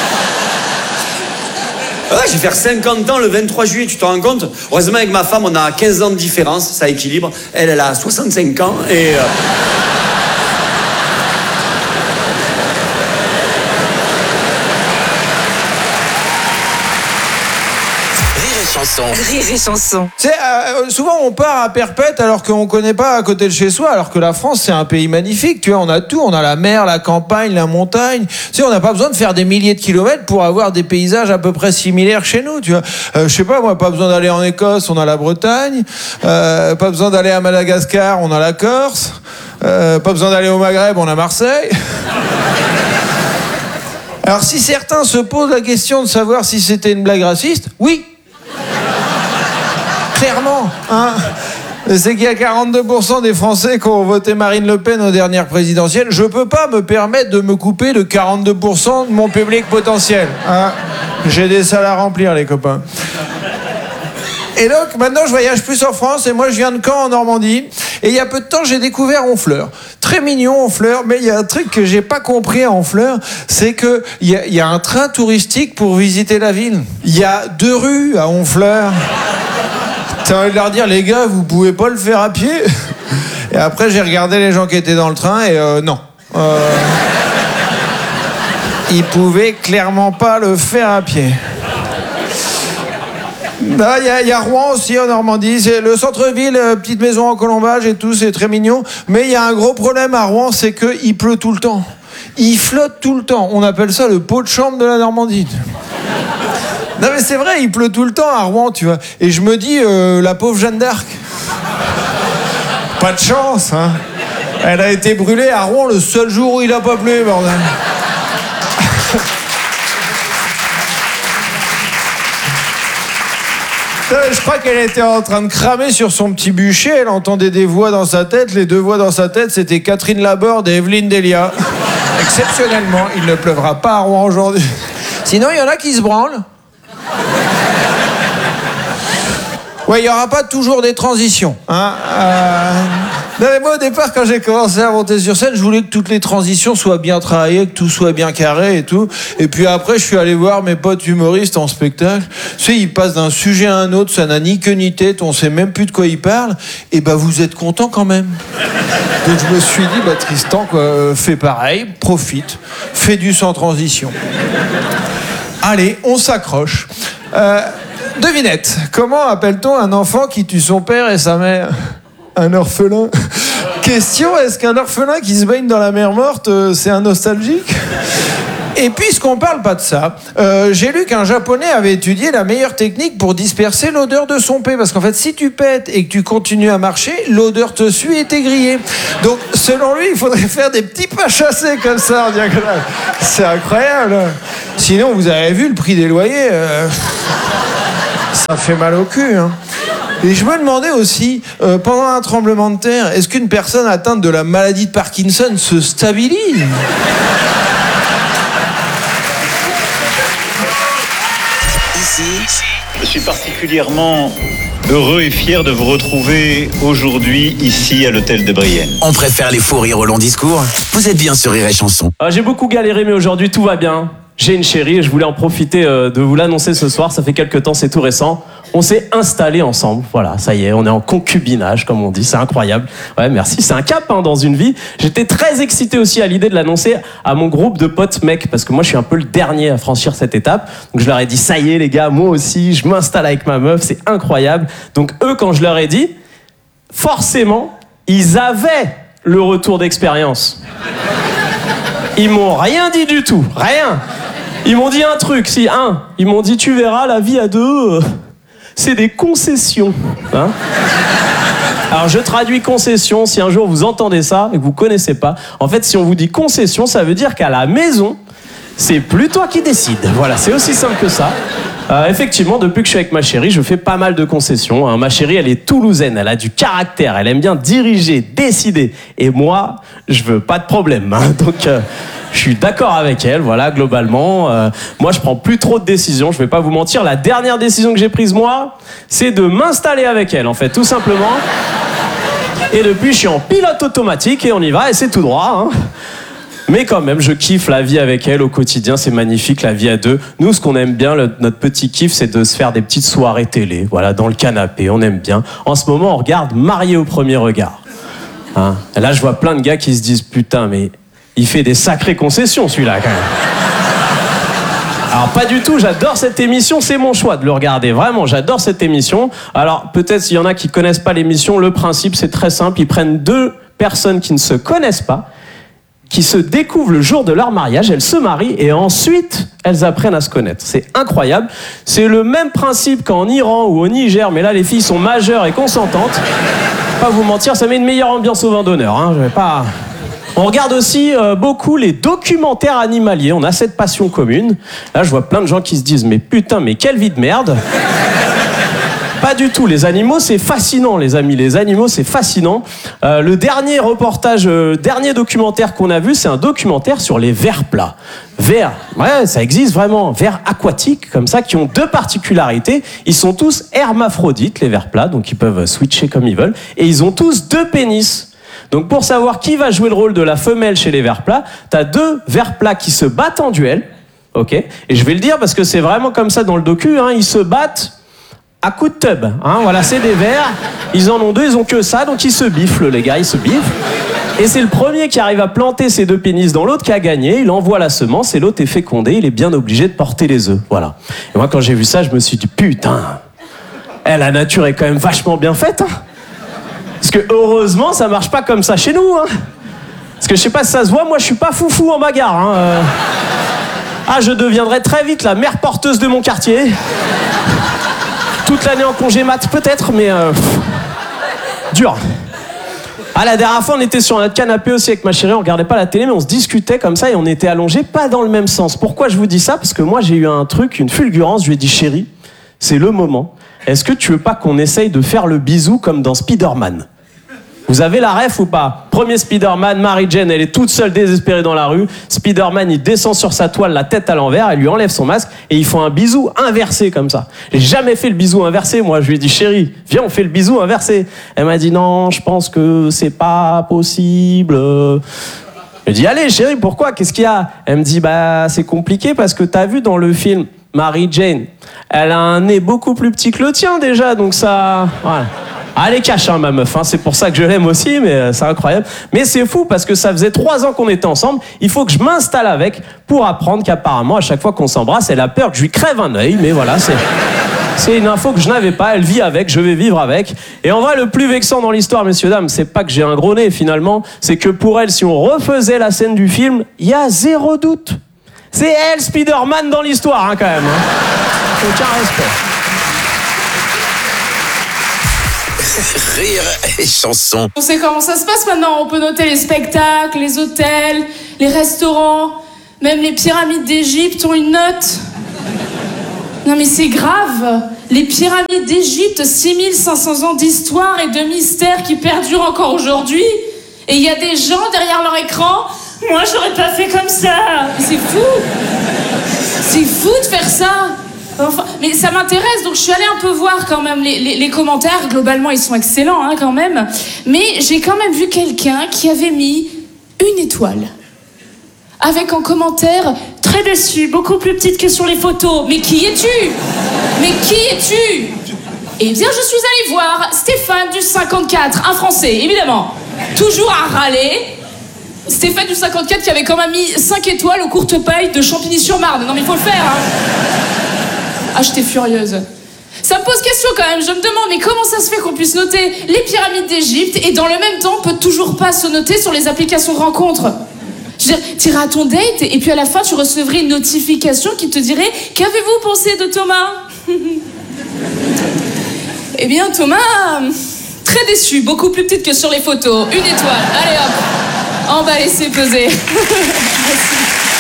Ouais, je vais faire 50 ans le 23 juillet, tu te rends compte? Heureusement, avec ma femme, on a 15 ans de différence, ça équilibre. Elle a 65 ans, et... Rire et chanson. Tu sais, souvent on part à Perpète alors qu'on connaît pas à côté de chez soi, alors que la France c'est un pays magnifique, tu vois, on a tout, on a la mer, la campagne, la montagne, tu sais, on n'a pas besoin de faire des milliers de kilomètres pour avoir des paysages à peu près similaires chez nous, tu vois. Je sais pas, moi, pas besoin d'aller en Écosse, on a la Bretagne, pas besoin d'aller à Madagascar, on a la Corse, pas besoin d'aller au Maghreb, on a Marseille. Alors si certains se posent la question de savoir si c'était une blague raciste, oui. Clairement, hein. C'est qu'il y a 42% des Français qui ont voté Marine Le Pen aux dernières présidentielles. Je peux pas me permettre de me couper de 42% de mon public potentiel, hein. J'ai des salles à remplir, les copains. Et donc, maintenant, je voyage plus en France, et moi, je viens de Caen, en Normandie. Et il y a peu de temps, j'ai découvert Honfleur. Très mignon, Honfleur, mais il y a un truc que j'ai pas compris à Honfleur, c'est que il y a un train touristique pour visiter la ville. Il y a 2 rues à Honfleur. T'as envie de leur dire, les gars, vous pouvez pas le faire à pied? Et après, j'ai regardé les gens qui étaient dans le train, et non. Ils pouvaient clairement pas le faire à pied. Il y a Rouen aussi en Normandie, c'est le centre-ville, petite maison en colombage et tout, c'est très mignon. Mais il y a un gros problème à Rouen, c'est qu'il pleut tout le temps. Il flotte tout le temps. On appelle ça le pot de chambre de la Normandie. Non mais c'est vrai, il pleut tout le temps à Rouen, tu vois. Et je me dis, la pauvre Jeanne d'Arc. Pas de chance, hein. Elle a été brûlée à Rouen le seul jour où il a pas plu, bordel. Je crois qu'elle était en train de cramer sur son petit bûcher. Elle entendait des voix dans sa tête. Les 2 voix dans sa tête, c'était Catherine Laborde et Evelyne Delia. Exceptionnellement, il ne pleuvra pas à Rouen aujourd'hui. Sinon, il y en a qui se branlent. Ouais, il n'y aura pas toujours des transitions, hein. Non, mais moi, au départ, quand j'ai commencé à monter sur scène, je voulais que toutes les transitions soient bien travaillées, que tout soit bien carré et tout. Et puis après, je suis allé voir mes potes humoristes en spectacle. Tu sais, ils passent d'un sujet à un autre, ça n'a ni queue ni tête, on sait même plus de quoi ils parlent. Et bah, vous êtes contents quand même. Donc je me suis dit, bah Tristan, quoi, fais pareil, profite, fais du sans transition. Allez, on s'accroche. Devinette, comment appelle-t-on un enfant qui tue son père et sa mère? Un orphelin. Question, est-ce qu'un orphelin qui se baigne dans la mer morte, c'est un nostalgique? Et puisqu'on parle pas de ça, j'ai lu qu'un Japonais avait étudié la meilleure technique pour disperser l'odeur de son pet. Parce qu'en fait, si tu pètes et que tu continues à marcher, l'odeur te suit et t'es grillé. Donc, selon lui, il faudrait faire des petits pas chassés comme ça en diagonale. C'est incroyable. Sinon, vous avez vu le prix des loyers, ça fait mal au cul. Hein. Et je me demandais aussi, pendant un tremblement de terre, est-ce qu'une personne atteinte de la maladie de Parkinson se stabilise ? Je suis particulièrement heureux et fier de vous retrouver aujourd'hui ici à l'hôtel de Brienne. On préfère les fous rires au long discours. Vous êtes bien sur Rire et Chanson. J'ai beaucoup galéré, mais aujourd'hui tout va bien. J'ai une chérie et je voulais en profiter de vous l'annoncer ce soir. Ça fait quelques temps, c'est tout récent. On s'est installés ensemble. Voilà, ça y est, on est en concubinage, comme on dit. C'est incroyable. Ouais, merci. C'est un cap dans une vie. J'étais très excité aussi à l'idée de l'annoncer à mon groupe de potes mecs, parce que moi, je suis un peu le dernier à franchir cette étape. Donc, je leur ai dit, ça y est, les gars, moi aussi, je m'installe avec ma meuf. C'est incroyable. Donc, eux, quand je leur ai dit, forcément, ils avaient le retour d'expérience. Ils m'ont rien dit du tout. Rien. Ils m'ont dit un truc, ils m'ont dit, tu verras, la vie à deux, c'est des concessions. Hein. Alors je traduis concession, si un jour vous entendez ça et que vous connaissez pas, en fait si on vous dit concession, ça veut dire qu'à la maison, c'est plus toi qui décides. Voilà, c'est aussi simple que ça. Effectivement, depuis que je suis avec ma chérie, je fais pas mal de concessions. Hein. Ma chérie, elle est toulousaine, elle a du caractère, elle aime bien diriger, décider. Et moi, je veux pas de problème. Hein. Donc, je suis d'accord avec elle, voilà, globalement. Moi, je prends plus trop de décisions, je vais pas vous mentir. La dernière décision que j'ai prise, moi, c'est de m'installer avec elle, en fait, tout simplement. Et depuis, je suis en pilote automatique et on y va, et c'est tout droit. Hein. Mais quand même, je kiffe la vie avec elle au quotidien, c'est magnifique, la vie à deux. Nous, ce qu'on aime bien, notre petit kiff, c'est de se faire des petites soirées télé, voilà, dans le canapé, on aime bien. En ce moment, on regarde Mariés au premier regard. Hein. Et là, je vois plein de gars qui se disent, putain, mais il fait des sacrées concessions, celui-là, quand même. Alors, pas du tout, j'adore cette émission, c'est mon choix de le regarder, vraiment, j'adore cette émission. Alors, peut-être s'il y en a qui connaissent pas l'émission, le principe, c'est très simple, ils prennent deux personnes qui ne se connaissent pas, qui se découvrent le jour de leur mariage, elles se marient et ensuite elles apprennent à se connaître. C'est incroyable. C'est le même principe qu'en Iran ou au Niger, mais là les filles sont majeures et consentantes. Pas vous mentir, ça met une meilleure ambiance au vin d'honneur. Hein. Je vais pas... On regarde aussi beaucoup les documentaires animaliers. On a cette passion commune. Là, je vois plein de gens qui se disent mais putain, mais quelle vie de merde. Pas du tout, les animaux c'est fascinant les amis, les animaux c'est fascinant. Le dernier reportage, dernier documentaire qu'on a vu, c'est un documentaire sur les vers plats. Vers, ouais ça existe vraiment, vers aquatiques comme ça qui ont deux particularités. Ils sont tous hermaphrodites les vers plats, donc ils peuvent switcher comme ils veulent, et ils ont tous deux pénis. Donc pour savoir qui va jouer le rôle de la femelle chez les vers plats, t'as deux vers plats qui se battent en duel, ok. Et je vais le dire parce que c'est vraiment comme ça dans le docu, hein, ils se battent à coup de tub, hein, voilà, c'est des vers, ils en ont deux, ils ont que ça, donc ils se biflent, les gars, ils se biflent. Et c'est le premier qui arrive à planter ses deux pénis dans l'autre qui a gagné, il envoie la semence et l'autre est fécondé, il est bien obligé de porter les œufs, voilà. Et moi, quand j'ai vu ça, je me suis dit, putain, la nature est quand même vachement bien faite, hein. Parce que heureusement, ça marche pas comme ça chez nous, hein. Parce que je sais pas si ça se voit, moi je suis pas foufou en bagarre, hein. Ah, je deviendrai très vite la mère porteuse de mon quartier. Toute l'année en congé mat, peut-être, mais dur. Ah, la dernière fois, on était sur notre canapé aussi avec ma chérie, on regardait pas la télé, mais on se discutait comme ça et on était allongés, pas dans le même sens. Pourquoi je vous dis ça? Parce que moi, j'ai eu un truc, une fulgurance, je lui ai dit, chérie, c'est le moment. Est-ce que tu veux pas qu'on essaye de faire le bisou comme dans Spider-Man? Vous avez la ref ou pas? Premier Spider-Man, Mary Jane, elle est toute seule désespérée dans la rue. Spider-Man, il descend sur sa toile, la tête à l'envers, elle lui enlève son masque et ils font un bisou inversé comme ça. J'ai jamais fait le bisou inversé, moi. Je lui ai dit, chérie, viens, on fait le bisou inversé. Elle m'a dit, non, je pense que c'est pas possible. Je lui ai dit, allez, chérie, pourquoi? Qu'est-ce qu'il y a? Elle me dit, bah, c'est compliqué parce que t'as vu dans le film Mary Jane, elle a un nez beaucoup plus petit que le tien déjà, donc ça... Voilà. Elle est cache, hein, ma meuf, hein. C'est pour ça que je l'aime aussi, mais c'est incroyable. Mais c'est fou parce que ça faisait 3 ans qu'on était ensemble. Il faut que je m'installe avec pour apprendre qu'apparemment, à chaque fois qu'on s'embrasse, elle a peur que je lui crève un œil. Mais voilà, c'est une info que je n'avais pas. Elle vit avec, je vais vivre avec. Et en vrai, le plus vexant dans l'histoire, messieurs, dames, c'est pas que j'ai un gros nez finalement. C'est que pour elle, si on refaisait la scène du film, il y a 0 doute. C'est elle, Spider-Man dans l'histoire, hein, quand même. Hein. Aucun respect. Rire et chanson. On sait comment ça se passe maintenant. On peut noter les spectacles, les hôtels, les restaurants, même les pyramides d'Égypte ont une note. Non mais c'est grave. Les pyramides d'Égypte, 6500 ans d'histoire et de mystère qui perdurent encore aujourd'hui. Et il y a des gens derrière leur écran. Moi j'aurais pas fait comme ça. C'est fou. C'est fou de faire ça. Enfin, mais ça m'intéresse, donc je suis allée un peu voir quand même les commentaires. Globalement, ils sont excellents, hein, quand même. Mais j'ai quand même vu quelqu'un qui avait mis 1 étoile. Avec en commentaire, très déçu, beaucoup plus petite que sur les photos. Mais qui es-tu? Mais qui es-tu? Eh bien, je suis allée voir Stéphane du 54, un Français, évidemment. Toujours à râler. Stéphane du 54 qui avait quand même mis 5 étoiles aux courtes pailles de Champigny-sur-Marne. Non mais il faut le faire, hein. Ah, j'étais furieuse. Ça me pose question quand même, je me demande, mais comment ça se fait qu'on puisse noter les pyramides d'Égypte et dans le même temps, on peut toujours pas se noter sur les applications de rencontres? Je veux dire, t'irais à ton date et puis à la fin, tu recevrais une notification qui te dirait « Qu'avez-vous pensé de Thomas ?» Eh bien, Thomas, très déçu, beaucoup plus petite que sur les photos. 1 étoile, allez hop, on va laisser peser. Merci.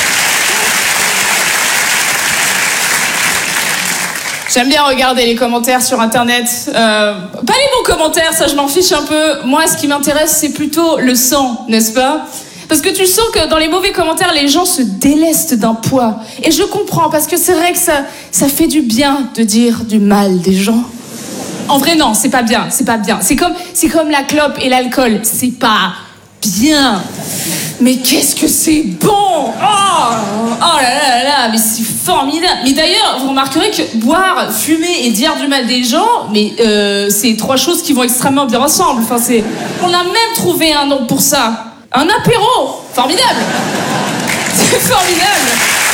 J'aime bien regarder les commentaires sur internet. Pas les bons commentaires, ça je m'en fiche un peu. Moi, ce qui m'intéresse, c'est plutôt le sang, n'est-ce pas? Parce que tu sens que dans les mauvais commentaires, les gens se délestent d'un poids. Et je comprends, parce que c'est vrai que ça fait du bien de dire du mal des gens. En vrai, non, c'est pas bien, c'est pas bien. C'est comme la clope et l'alcool, c'est pas bien. Mais qu'est-ce que c'est bon! Oh là là là, mais c'est formidable. Mais d'ailleurs, vous remarquerez que boire, fumer et dire du mal des gens, mais c'est 3 choses qui vont extrêmement bien ensemble. Enfin, on a même trouvé un nom pour ça. Un apéro! Formidable! C'est formidable!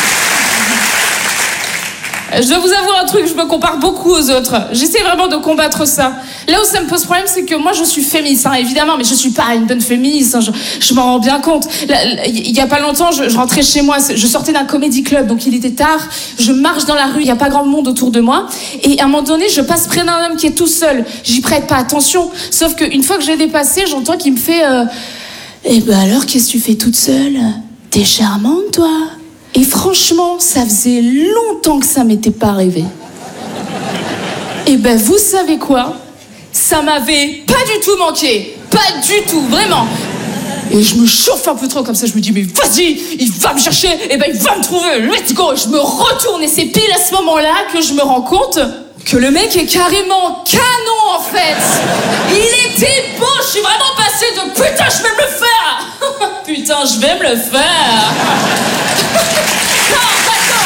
Je dois vous avouer un truc, je me compare beaucoup aux autres. J'essaie vraiment de combattre ça. Là où ça me pose problème, c'est que moi je suis féministe, hein, évidemment, mais je suis pas une bonne féministe, hein, je m'en rends bien compte. Il y a pas longtemps, je rentrais chez moi, je sortais d'un comédie club, donc il était tard, je marche dans la rue, il y a pas grand monde autour de moi, et à un moment donné, je passe près d'un homme qui est tout seul. J'y prête pas attention, sauf qu'une fois que j'ai dépassé, j'entends qu'il me fait Eh ben alors, qu'est-ce que tu fais toute seule? T'es charmante, toi. Et franchement, ça faisait longtemps que ça m'était pas arrivé. Et ben, vous savez quoi? Ça m'avait pas du tout manqué. Pas du tout, vraiment. Et je me chauffe un peu trop comme ça, je me dis, mais vas-y, il va me chercher, et ben il va me trouver, let's go. Je me retourne et c'est pile à ce moment-là que je me rends compte que le mec est carrément canon, en fait. Il était beau, je suis vraiment passée de putain, je vais me le faire. Putain, je vais me le faire. Non, attends.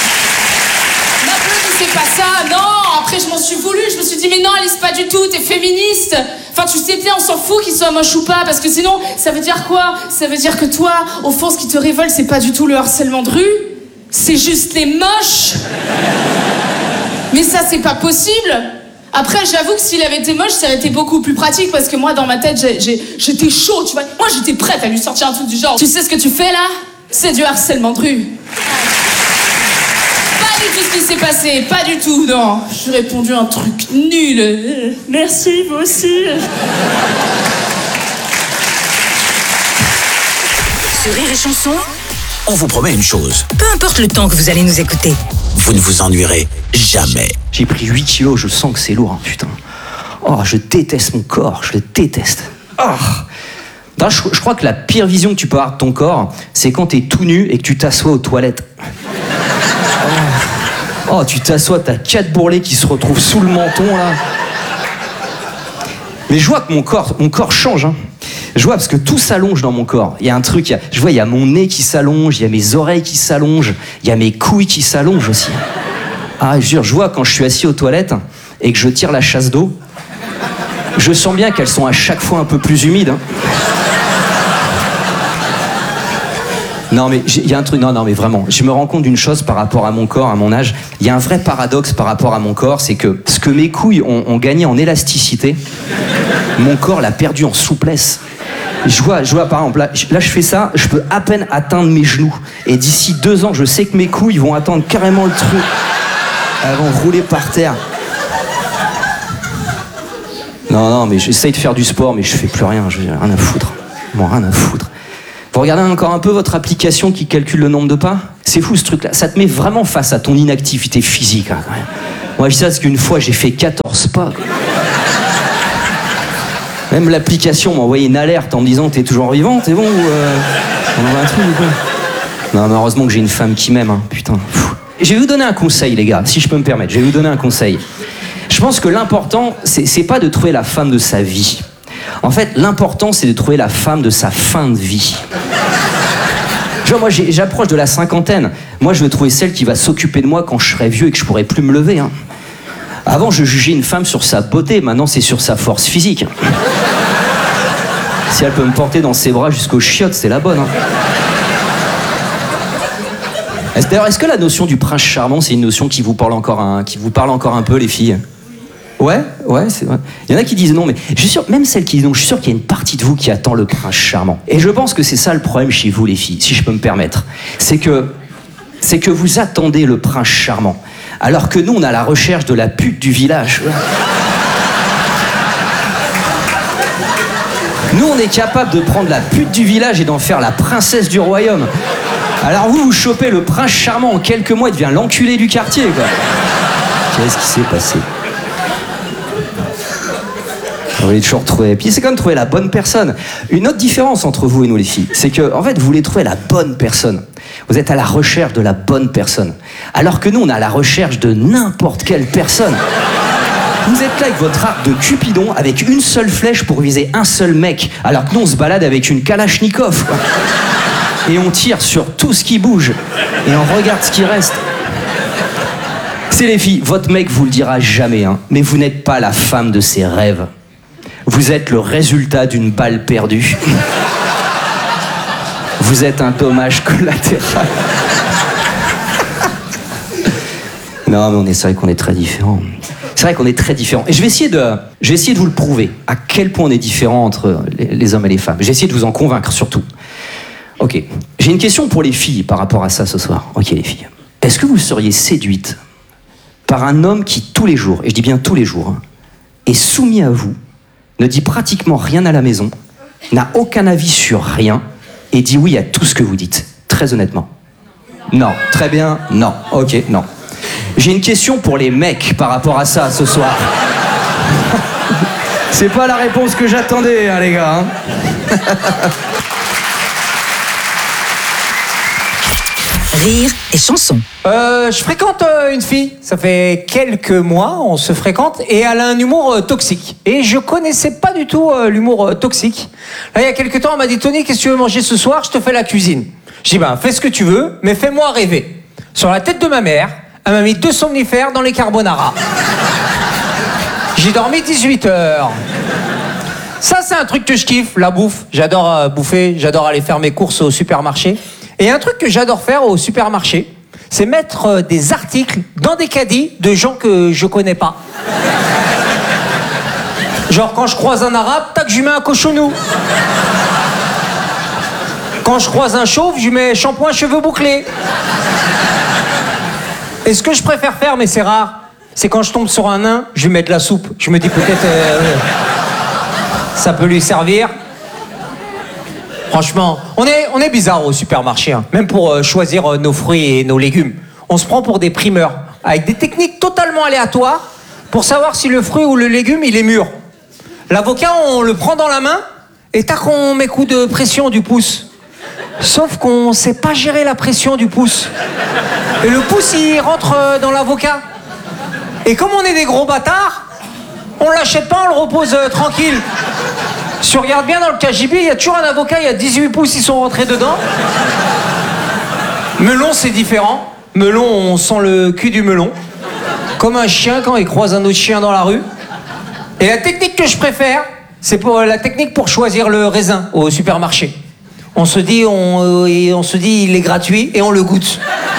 C'est pas ça, non. Après, je m'en suis voulu, je me suis dit, mais non, Alice, pas du tout, t'es féministe. Enfin, tu sais bien, on s'en fout qu'il soit moche ou pas, parce que sinon, ça veut dire quoi? Ça veut dire que toi, au fond, ce qui te révolte, c'est pas du tout le harcèlement de rue, c'est juste les moches. Mais ça, c'est pas possible. Après, j'avoue que s'il avait été moche, ça aurait été beaucoup plus pratique, parce que moi, dans ma tête, j'étais chaud, tu vois. Moi, j'étais prête à lui sortir un truc du genre, tu sais ce que tu fais là? C'est du harcèlement de rue. Pas du tout ce qui s'est passé, pas du tout, non. J'ai répondu un truc nul. Merci, vous aussi. Sur Rire et Chanson, On vous promet une chose, peu importe le temps que vous allez nous écouter. vous ne vous ennuierez jamais. J'ai pris 8 kilos, je sens que c'est lourd, hein, putain. Oh, je déteste mon corps, je le déteste. Oh. Non, je crois que la pire vision que tu peux avoir de ton corps, c'est quand t'es tout nu et que tu t'assois aux toilettes. Oh, tu t'assois, t'as 4 bourrelets qui se retrouvent sous le menton, là. Mais je vois que mon corps change, hein. Je vois parce que tout s'allonge dans mon corps. Il y a un truc, je vois, il y a mon nez qui s'allonge, il y a mes oreilles qui s'allongent, il y a mes couilles qui s'allongent aussi. Ah, je vois quand je suis assis aux toilettes et que je tire la chasse d'eau, je sens bien qu'elles sont à chaque fois un peu plus humides, hein. Non mais il y a un truc, non mais vraiment, je me rends compte d'une chose par rapport à mon corps, à mon âge. Il y a un vrai paradoxe par rapport à mon corps, c'est que ce que mes couilles ont gagné en élasticité, mon corps l'a perdu en souplesse. Je vois, par exemple, là je fais ça, je peux à peine atteindre mes genoux. Et d'ici 2 ans, je sais que mes couilles vont atteindre carrément le truc. Elles vont rouler par terre. Non, mais j'essaye de faire du sport, mais je fais plus rien, j'ai rien à foutre. Bon, rien à foutre. Vous regardez encore un peu votre application qui calcule le nombre de pas? C'est fou ce truc-là, ça te met vraiment face à ton inactivité physique, hein, quand même. Moi je dis ça parce qu'une fois j'ai fait 14 pas, quoi. Même l'application m'a envoyé une alerte en me disant t'es toujours vivant, t'es bon ou on a un truc ou quoi? Non, mais heureusement que j'ai une femme qui m'aime, hein, putain. Je vais vous donner un conseil, les gars, si je peux me permettre, je vais vous donner un conseil. Je pense que l'important, c'est pas de trouver la femme de sa vie. En fait, l'important, c'est de trouver la femme de sa fin de vie. Genre, moi, j'approche de la 50aine. Moi, je veux trouver celle qui va s'occuper de moi quand je serai vieux et que je pourrai plus me lever, hein. Avant, je jugeais une femme sur sa beauté, maintenant, c'est sur sa force physique. Si elle peut me porter dans ses bras jusqu'aux chiottes, c'est la bonne, hein. D'ailleurs, est-ce que la notion du prince charmant, c'est une notion qui vous parle encore un peu, les filles? Ouais, c'est vrai. Il y en a qui disent non, mais je suis sûr, même celles qui disent non, je suis sûr qu'il y a une partie de vous qui attend le prince charmant. Et je pense que c'est ça le problème chez vous, les filles, si je peux me permettre. C'est que vous attendez le prince charmant, alors que nous, on est à la recherche de la pute du village. Nous, on est capable de prendre la pute du village et d'en faire la princesse du royaume. Alors vous chopez le prince charmant en quelques mois, il devient l'enculé du quartier, quoi. Qu'est-ce qui s'est passé? Vous voulez toujours trouver. Puis c'est comme trouver la bonne personne. Une autre différence entre vous et nous, les filles, c'est que, en fait, vous voulez trouver la bonne personne. Vous êtes à la recherche de la bonne personne. Alors que nous, on est à la recherche de n'importe quelle personne. Vous êtes là avec votre arc de Cupidon, avec une seule flèche pour viser un seul mec. Alors que nous, on se balade avec une Kalachnikov, quoi. Et on tire sur tout ce qui bouge. Et on regarde ce qui reste. C'est les filles, votre mec vous le dira jamais, hein, mais vous n'êtes pas la femme de ses rêves. Vous êtes le résultat d'une balle perdue. Vous êtes un dommage collatéral. Non, mais c'est vrai qu'on est très différents. C'est vrai qu'on est très différents. Et je vais essayer de vous le prouver, à quel point on est différents entre les hommes et les femmes. Je vais essayer de vous en convaincre, surtout. Ok, j'ai une question pour les filles par rapport à ça ce soir. Ok, les filles. Est-ce que vous seriez séduite par un homme qui, tous les jours, et je dis bien tous les jours, hein, est soumis à vous, ne dit pratiquement rien à la maison, n'a aucun avis sur rien, et dit oui à tout ce que vous dites, très honnêtement? Non. Très bien, non. Ok, non. J'ai une question pour les mecs par rapport à ça ce soir. C'est pas la réponse que j'attendais, hein, les gars. Hein. Rire et chanson. Je fréquente une fille, ça fait quelques mois, on se fréquente, et elle a un humour toxique. Et je connaissais pas du tout l'humour toxique. Là, il y a quelques temps, elle m'a dit « Tony, qu'est-ce que tu veux manger ce soir? Je te fais la cuisine. » J'ai dit « Ben, fais ce que tu veux, mais fais-moi rêver. » Sur la tête de ma mère, elle m'a mis 2 somnifères dans les carbonara. J'ai dormi 18 heures. Ça, c'est un truc que je kiffe, la bouffe. J'adore bouffer, j'adore aller faire mes courses au supermarché. Et un truc que j'adore faire au supermarché, c'est mettre des articles dans des caddies de gens que je connais pas. Genre quand je croise un arabe, tac, je lui mets un cochonou. Quand je croise un chauve, je lui mets shampoing cheveux bouclés. Et ce que je préfère faire, mais c'est rare, c'est quand je tombe sur un nain, je lui mets de la soupe. Je me dis peut-être ça peut lui servir. Franchement, on est bizarre au supermarché, hein. Même pour choisir nos fruits et nos légumes. On se prend pour des primeurs, avec des techniques totalement aléatoires, pour savoir si le fruit ou le légume, il est mûr. L'avocat, on le prend dans la main, et tac, on met coup de pression du pouce. Sauf qu'on sait pas gérer la pression du pouce. Et le pouce, il rentre dans l'avocat. Et comme on est des gros bâtards, on l'achète pas, on le repose tranquille. Si on regarde bien dans le KGB, il y a toujours un avocat, il y a 18 pouces, ils sont rentrés dedans. Melon, c'est différent. Melon, on sent le cul du melon. Comme un chien quand il croise un autre chien dans la rue. Et la technique que je préfère, c'est la technique pour choisir le raisin au supermarché. On se dit, il est gratuit et on le goûte.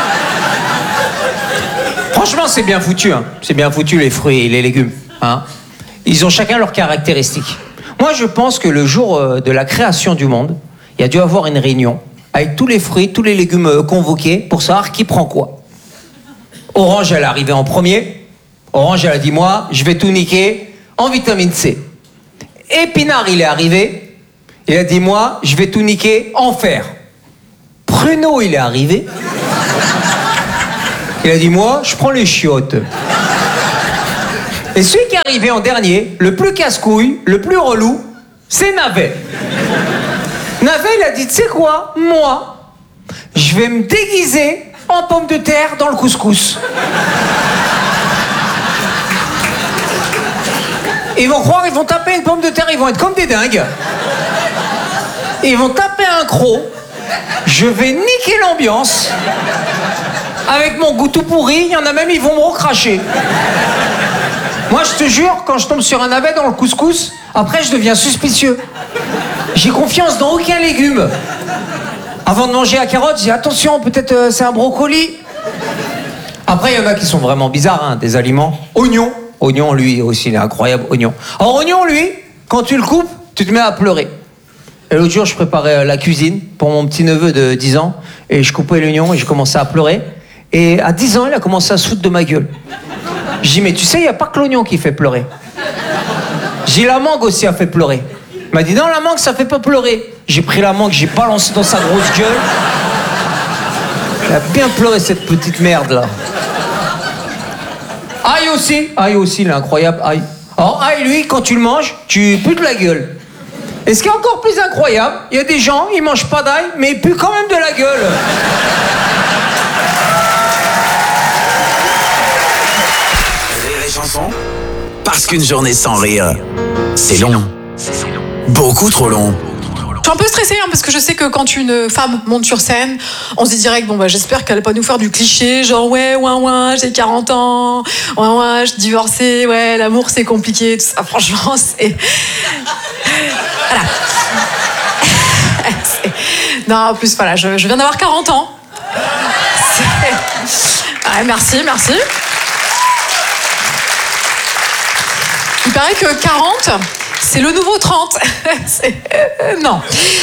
Franchement, c'est bien foutu, hein. C'est bien foutu, les fruits et les légumes, hein. Ils ont chacun leurs caractéristiques. Moi, je pense que le jour de la création du monde, il y a dû avoir une réunion avec tous les fruits, tous les légumes convoqués pour savoir qui prend quoi. Orange, elle est arrivée en premier. Orange, elle a dit, moi, je vais tout niquer en vitamine C. Épinard, il est arrivé. Il a dit, moi, je vais tout niquer en fer. Pruneau, il est arrivé. Il a dit, moi, je prends les chiottes. Et celui qui est arrivé en dernier, le plus casse-couille, le plus relou, c'est Navet. Navet, il a dit, tu sais quoi, moi, je vais me déguiser en pomme de terre dans le couscous. Ils vont croire, ils vont taper une pomme de terre, ils vont être comme des dingues. Ils vont taper un croc. Je vais niquer l'ambiance. Avec mon goût tout pourri, il y en a même, ils vont me recracher. Moi, je te jure, quand je tombe sur un navet dans le couscous, après, je deviens suspicieux. J'ai confiance dans aucun légume. Avant de manger la carotte, j'ai attention, peut-être c'est un brocoli. Après, il y en a qui sont vraiment bizarres, hein, des aliments. Oignon. Oignon, lui aussi, il est incroyable, oignon. Alors, oignon, lui, quand tu le coupes, tu te mets à pleurer. Et l'autre jour, je préparais la cuisine pour mon petit-neveu de 10 ans. Et je coupais l'oignon et je commençais à pleurer. Et à 10 ans, il a commencé à se foutre de ma gueule. Je dis, mais tu sais, il n'y a pas que l'oignon qui fait pleurer. J'ai la mangue aussi a fait pleurer. Il m'a dit, non, la mangue, ça fait pas pleurer. J'ai pris la mangue, j'ai balancé dans sa grosse gueule. Il a bien pleuré, cette petite merde, là. Ail aussi, il est incroyable, ail. Alors, ail, lui, quand tu le manges, tu pues de la gueule. Et ce qui est encore plus incroyable, il y a des gens, ils mangent pas d'ail, mais ils puent quand même de la gueule. Rire et chanson, parce qu'une journée sans rire, c'est long. Beaucoup trop long. Je suis un peu stressée parce que je sais que quand une femme monte sur scène, on se dit direct, bon bah j'espère qu'elle va pas nous faire du cliché, genre ouais, j'ai 40 ans, ouais, je suis divorcée, ouais, l'amour c'est compliqué, tout ça, franchement, c'est... Voilà. Non, en plus, voilà, je viens d'avoir 40 ans. Ouais, merci. Il paraît que 40... c'est le nouveau 30. Non,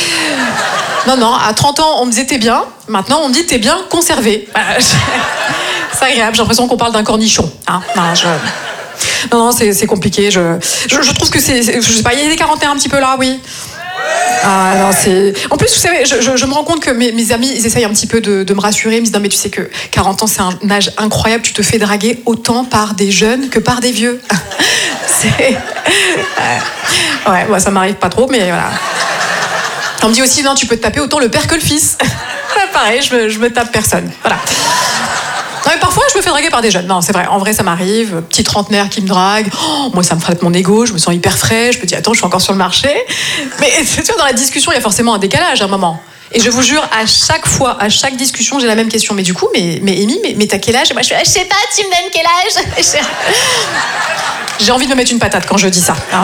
à 30 ans, on me disait t'es bien. Maintenant, on me dit t'es bien conservé. C'est agréable, j'ai l'impression qu'on parle d'un cornichon. Hein. Non, c'est compliqué. Je trouve que je sais pas, il y a des quarantaines un petit peu là, oui. Ah non, c'est... En plus, vous savez, je me rends compte que mes amis, ils essayent un petit peu de me rassurer. Ils me disent, non mais tu sais que 40 ans, c'est un âge incroyable. Tu te fais draguer autant par des jeunes que par des vieux. C'est... Ouais, moi ça m'arrive pas trop, mais voilà. On me dit aussi, non, tu peux te taper autant le père que le fils. Pareil, je me tape personne. Voilà. Non, mais parfois, je me fais draguer par des jeunes. Non, c'est vrai. En vrai, ça m'arrive. Petit trentenaire qui me drague. Oh, moi, ça me frappe mon ego. Je me sens hyper frais. Je me dis, attends, je suis encore sur le marché. Mais tu vois, dans la discussion, il y a forcément un décalage à un moment. Et je vous jure, à chaque fois, à chaque discussion, j'ai la même question. Mais du coup, mais Amy, mais t'as quel âge? Et moi, je fais, je sais pas, tu me donnes quel âge? J'ai envie de me mettre une patate quand je dis ça. Alors,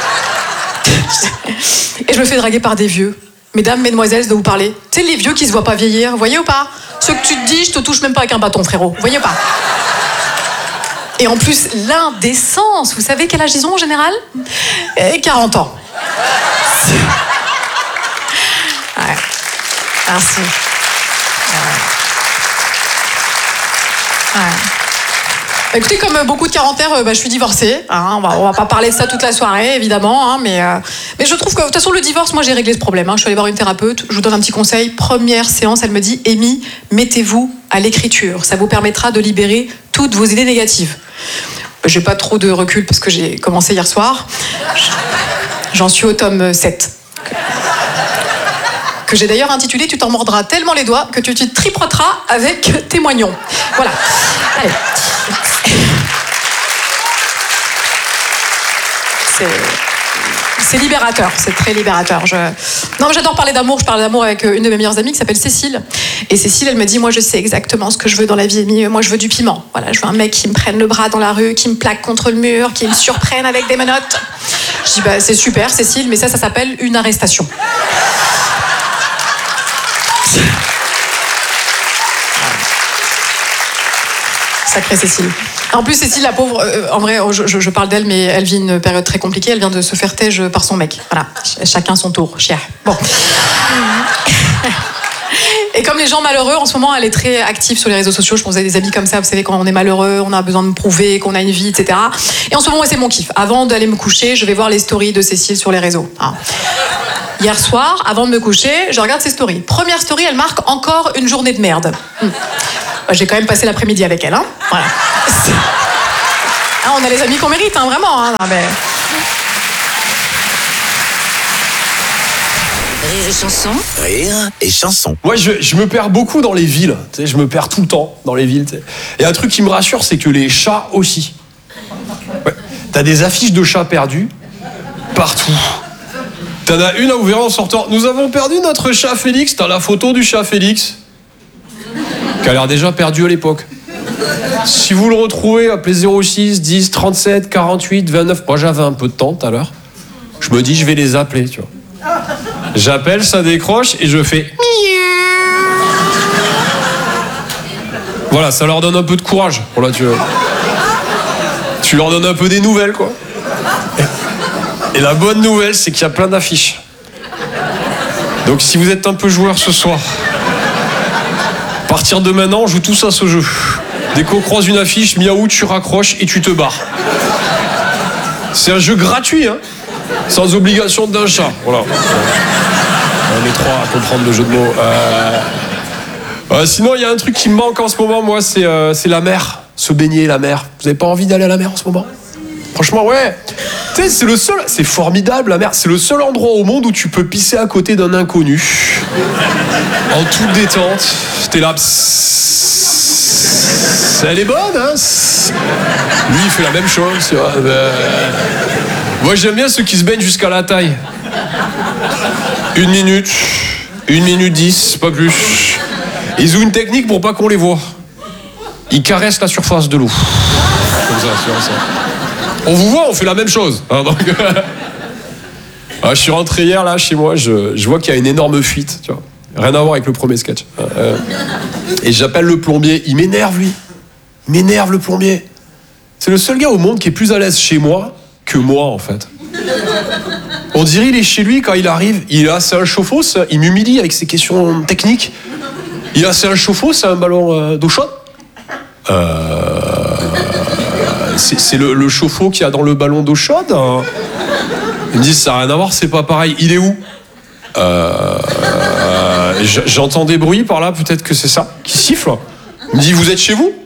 Et je me fais draguer par des vieux. Mesdames, mesdemoiselles, je dois vous parler. Tu sais, les vieux qui se voient pas vieillir, vous voyez ou pas? Ceux que tu te dis, je te touche même pas avec un bâton, frérot. Vous voyez ou pas? Et en plus, l'indécence. Vous savez quel âge ils ont en général? 40 ans. Ouais. Merci. Ouais. Écoutez, comme beaucoup de quarantaires, je suis divorcée. Hein, on va pas parler de ça toute la soirée, évidemment. Hein, mais je trouve que, de toute façon, le divorce, moi, j'ai réglé ce problème. Hein. Je suis allée voir une thérapeute. Je vous donne un petit conseil. Première séance, elle me dit, Amy, mettez-vous à l'écriture. Ça vous permettra de libérer toutes vos idées négatives. J'ai pas trop de recul parce que j'ai commencé hier soir. J'en suis au tome 7. Que j'ai d'ailleurs intitulé « Tu t'en mordras tellement les doigts que tu te tripoteras avec tes moignons ». Voilà. Allez. C'est libérateur, c'est très libérateur. Non, mais j'adore parler d'amour. Je parle d'amour avec une de mes meilleures amies qui s'appelle Cécile. Et Cécile, elle me dit, moi, je sais exactement ce que je veux dans la vie, Amy. Moi, je veux du piment. Voilà, je veux un mec qui me prenne le bras dans la rue, qui me plaque contre le mur, qui me surprenne avec des menottes. Je dis, bah, c'est super, Cécile, mais ça s'appelle une arrestation. Sacrée Cécile. En plus, Cécile, la pauvre, en vrai, je parle d'elle, mais elle vit une période très compliquée. Elle vient de se faire tège par son mec. Voilà, chacun son tour. Chia. Bon. Et comme les gens malheureux, en ce moment, elle est très active sur les réseaux sociaux. Je pense que vous avez des amis comme ça, vous savez, quand on est malheureux, on a besoin de prouver qu'on a une vie, etc. Et en ce moment, c'est mon kiff. Avant d'aller me coucher, je vais voir les stories de Cécile sur les réseaux. Hein. Hier soir, avant de me coucher, je regarde ses stories. Première story, elle marque encore une journée de merde. J'ai quand même passé l'après-midi avec elle. Hein. Voilà. On a les amis qu'on mérite, hein, vraiment. Hein. Non, mais... Rire et chanson. Rire et chanson. Moi, je me perds beaucoup dans les villes. Tu sais, je me perds tout le temps dans les villes. Tu sais. Et un truc qui me rassure, c'est que les chats aussi. Ouais. T'as des affiches de chats perdus partout. T'en as une à ouvrir en sortant. Nous avons perdu notre chat Félix. T'as la photo du chat Félix, qui a l'air déjà perdu à l'époque. Si vous le retrouvez, appelez 06 10 37 48 29. Moi, j'avais un peu de temps tout à l'heure. Je me dis, je vais les appeler, tu vois. J'appelle, ça décroche et je fais voilà, ça leur donne un peu de courage. Voilà, tu leur donnes un peu des nouvelles, quoi. Et la bonne nouvelle, c'est qu'il y a plein d'affiches. Donc si vous êtes un peu joueur ce soir, à partir de maintenant, on joue tous à ce jeu. Dès qu'on croise une affiche, miaou, tu raccroches et tu te barres. C'est un jeu gratuit, hein, sans obligation d'un chat. Voilà. On est trois à comprendre le jeu de mots. Sinon, il y a un truc qui me manque en ce moment, moi, c'est la mer. Se baigner, la mer. Vous avez pas envie d'aller à la mer en ce moment ? Franchement, ouais. Tu sais, c'est le seul... C'est formidable, la mer. C'est le seul endroit au monde où tu peux pisser à côté d'un inconnu. En toute détente. T'es là... Elle est bonne, hein. Lui, il fait la même chose. Moi, j'aime bien ceux qui se baignent jusqu'à la taille. 1 minute, 1 minute 10, pas plus. Ils ont une technique pour pas qu'on les voit. Ils caressent la surface de l'eau. Comme ça, c'est ça. On vous voit, on fait la même chose. Hein, donc... je suis rentré hier, là, chez moi, je vois qu'il y a une énorme fuite, tu vois. Rien à voir avec le premier sketch. Et j'appelle le plombier. Il m'énerve, lui. Il m'énerve, le plombier. C'est le seul gars au monde qui est plus à l'aise chez moi que moi, en fait. On dirait il est chez lui quand il arrive. C'est un chauffe-eau, il m'humilie avec ses questions techniques. C'est un chauffe-eau, c'est un ballon d'eau chaude. C'est le chauffe-eau qu'il y a dans le ballon d'eau chaude. Il me dit ça n'a rien à voir, c'est pas pareil. Il est où? J'entends des bruits par là, peut-être que c'est ça qui siffle. Il me dit vous êtes chez vous?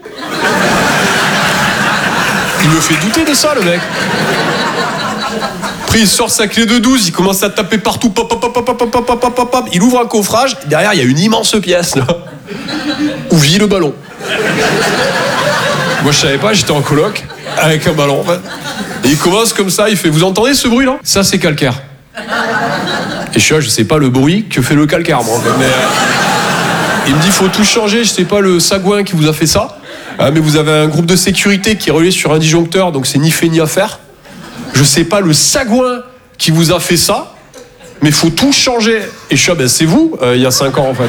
Il me fait douter de ça, le mec. Après, il sort sa clé de 12, il commence à taper partout. Pop, pop, pop, pop, pop, pop, pop, pop, pop. Il ouvre un coffrage. Derrière, il y a une immense pièce, là, où vit le ballon. Moi, je savais pas, j'étais en coloc avec un ballon, en fait. Et il commence comme ça, il fait vous entendez ce bruit, là? Ça, c'est calcaire. Et je suis là, je sais pas le bruit que fait le calcaire, moi. Mais il me dit faut tout changer, je sais pas le sagouin qui vous a fait ça. Mais vous avez un groupe de sécurité qui est relié sur un disjoncteur, donc c'est ni fait ni à faire. Je sais pas le sagouin qui vous a fait ça, mais faut tout changer. Et je suis là, c'est vous, il y a 5 ans en fait.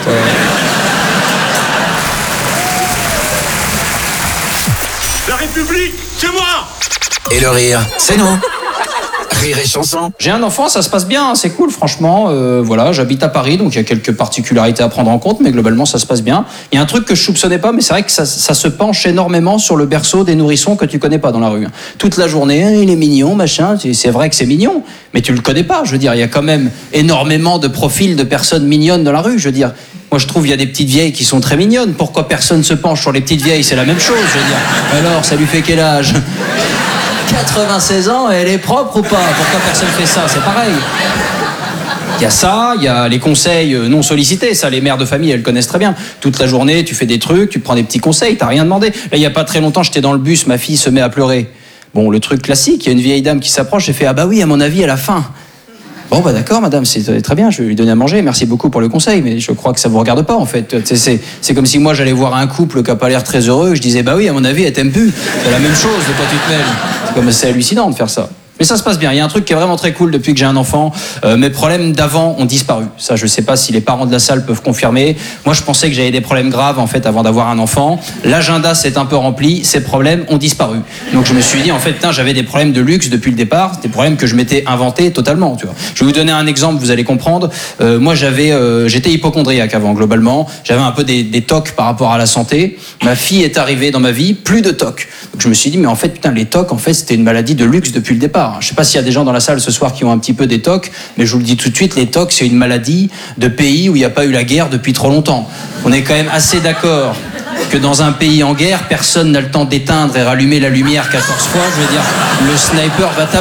La République, c'est moi! Et le rire, c'est nous. Rire et chanson. J'ai un enfant, ça se passe bien, c'est cool, franchement. Voilà, j'habite à Paris, donc il y a quelques particularités à prendre en compte, mais globalement, ça se passe bien. Il y a un truc que je soupçonnais pas, mais c'est vrai que ça se penche énormément sur le berceau des nourrissons que tu connais pas dans la rue. Toute la journée, il est mignon, machin. C'est vrai que c'est mignon, mais tu le connais pas. Je veux dire, il y a quand même énormément de profils de personnes mignonnes dans la rue. Je veux dire, moi je trouve il y a des petites vieilles qui sont très mignonnes. Pourquoi personne se penche sur les petites vieilles? C'est la même chose, je veux dire. Alors, ça lui fait quel âge? 96 ans, elle est propre ou pas? Pourquoi personne fait ça? C'est pareil. Il y a ça, il y a les conseils non sollicités. Ça, les mères de famille, elles connaissent très bien. Toute la journée, tu fais des trucs, tu prends des petits conseils, t'as rien demandé. Là, il n'y a pas très longtemps, j'étais dans le bus, ma fille se met à pleurer. Bon, le truc classique, il y a une vieille dame qui s'approche, j'ai fait « Ah bah oui, à mon avis, elle a faim. » Bon, bah d'accord, madame, c'est très bien, je vais lui donner à manger, merci beaucoup pour le conseil, mais je crois que ça vous regarde pas, en fait. C'est comme si moi, j'allais voir un couple qui a pas l'air très heureux, je disais « Bah oui, à mon avis, elle t'aime plus. » C'est la même chose, de quoi tu te mêles. C'est hallucinant de faire ça. Mais ça se passe bien. Il y a un truc qui est vraiment très cool depuis que j'ai un enfant. Mes problèmes d'avant ont disparu. Ça, je sais pas si les parents de la salle peuvent confirmer. Moi, je pensais que j'avais des problèmes graves, en fait, avant d'avoir un enfant. L'agenda s'est un peu rempli. Ces problèmes ont disparu. Donc, je me suis dit, en fait, putain, j'avais des problèmes de luxe depuis le départ. Des problèmes que je m'étais inventé totalement, tu vois. Je vais vous donner un exemple, vous allez comprendre. Moi, j'étais hypocondriaque avant, globalement. J'avais un peu des tocs par rapport à la santé. Ma fille est arrivée dans ma vie, plus de tocs. Donc, je me suis dit, mais en fait, putain, les tocs, en fait, c'était une maladie de luxe depuis le départ. Je sais pas s'il y a des gens dans la salle ce soir qui ont un petit peu des tocs, mais je vous le dis tout de suite, les tocs, c'est une maladie de pays où il n'y a pas eu la guerre depuis trop longtemps. On est quand même assez d'accord que dans un pays en guerre, personne n'a le temps d'éteindre et rallumer la lumière 14 fois. Je veux dire, le sniper va taper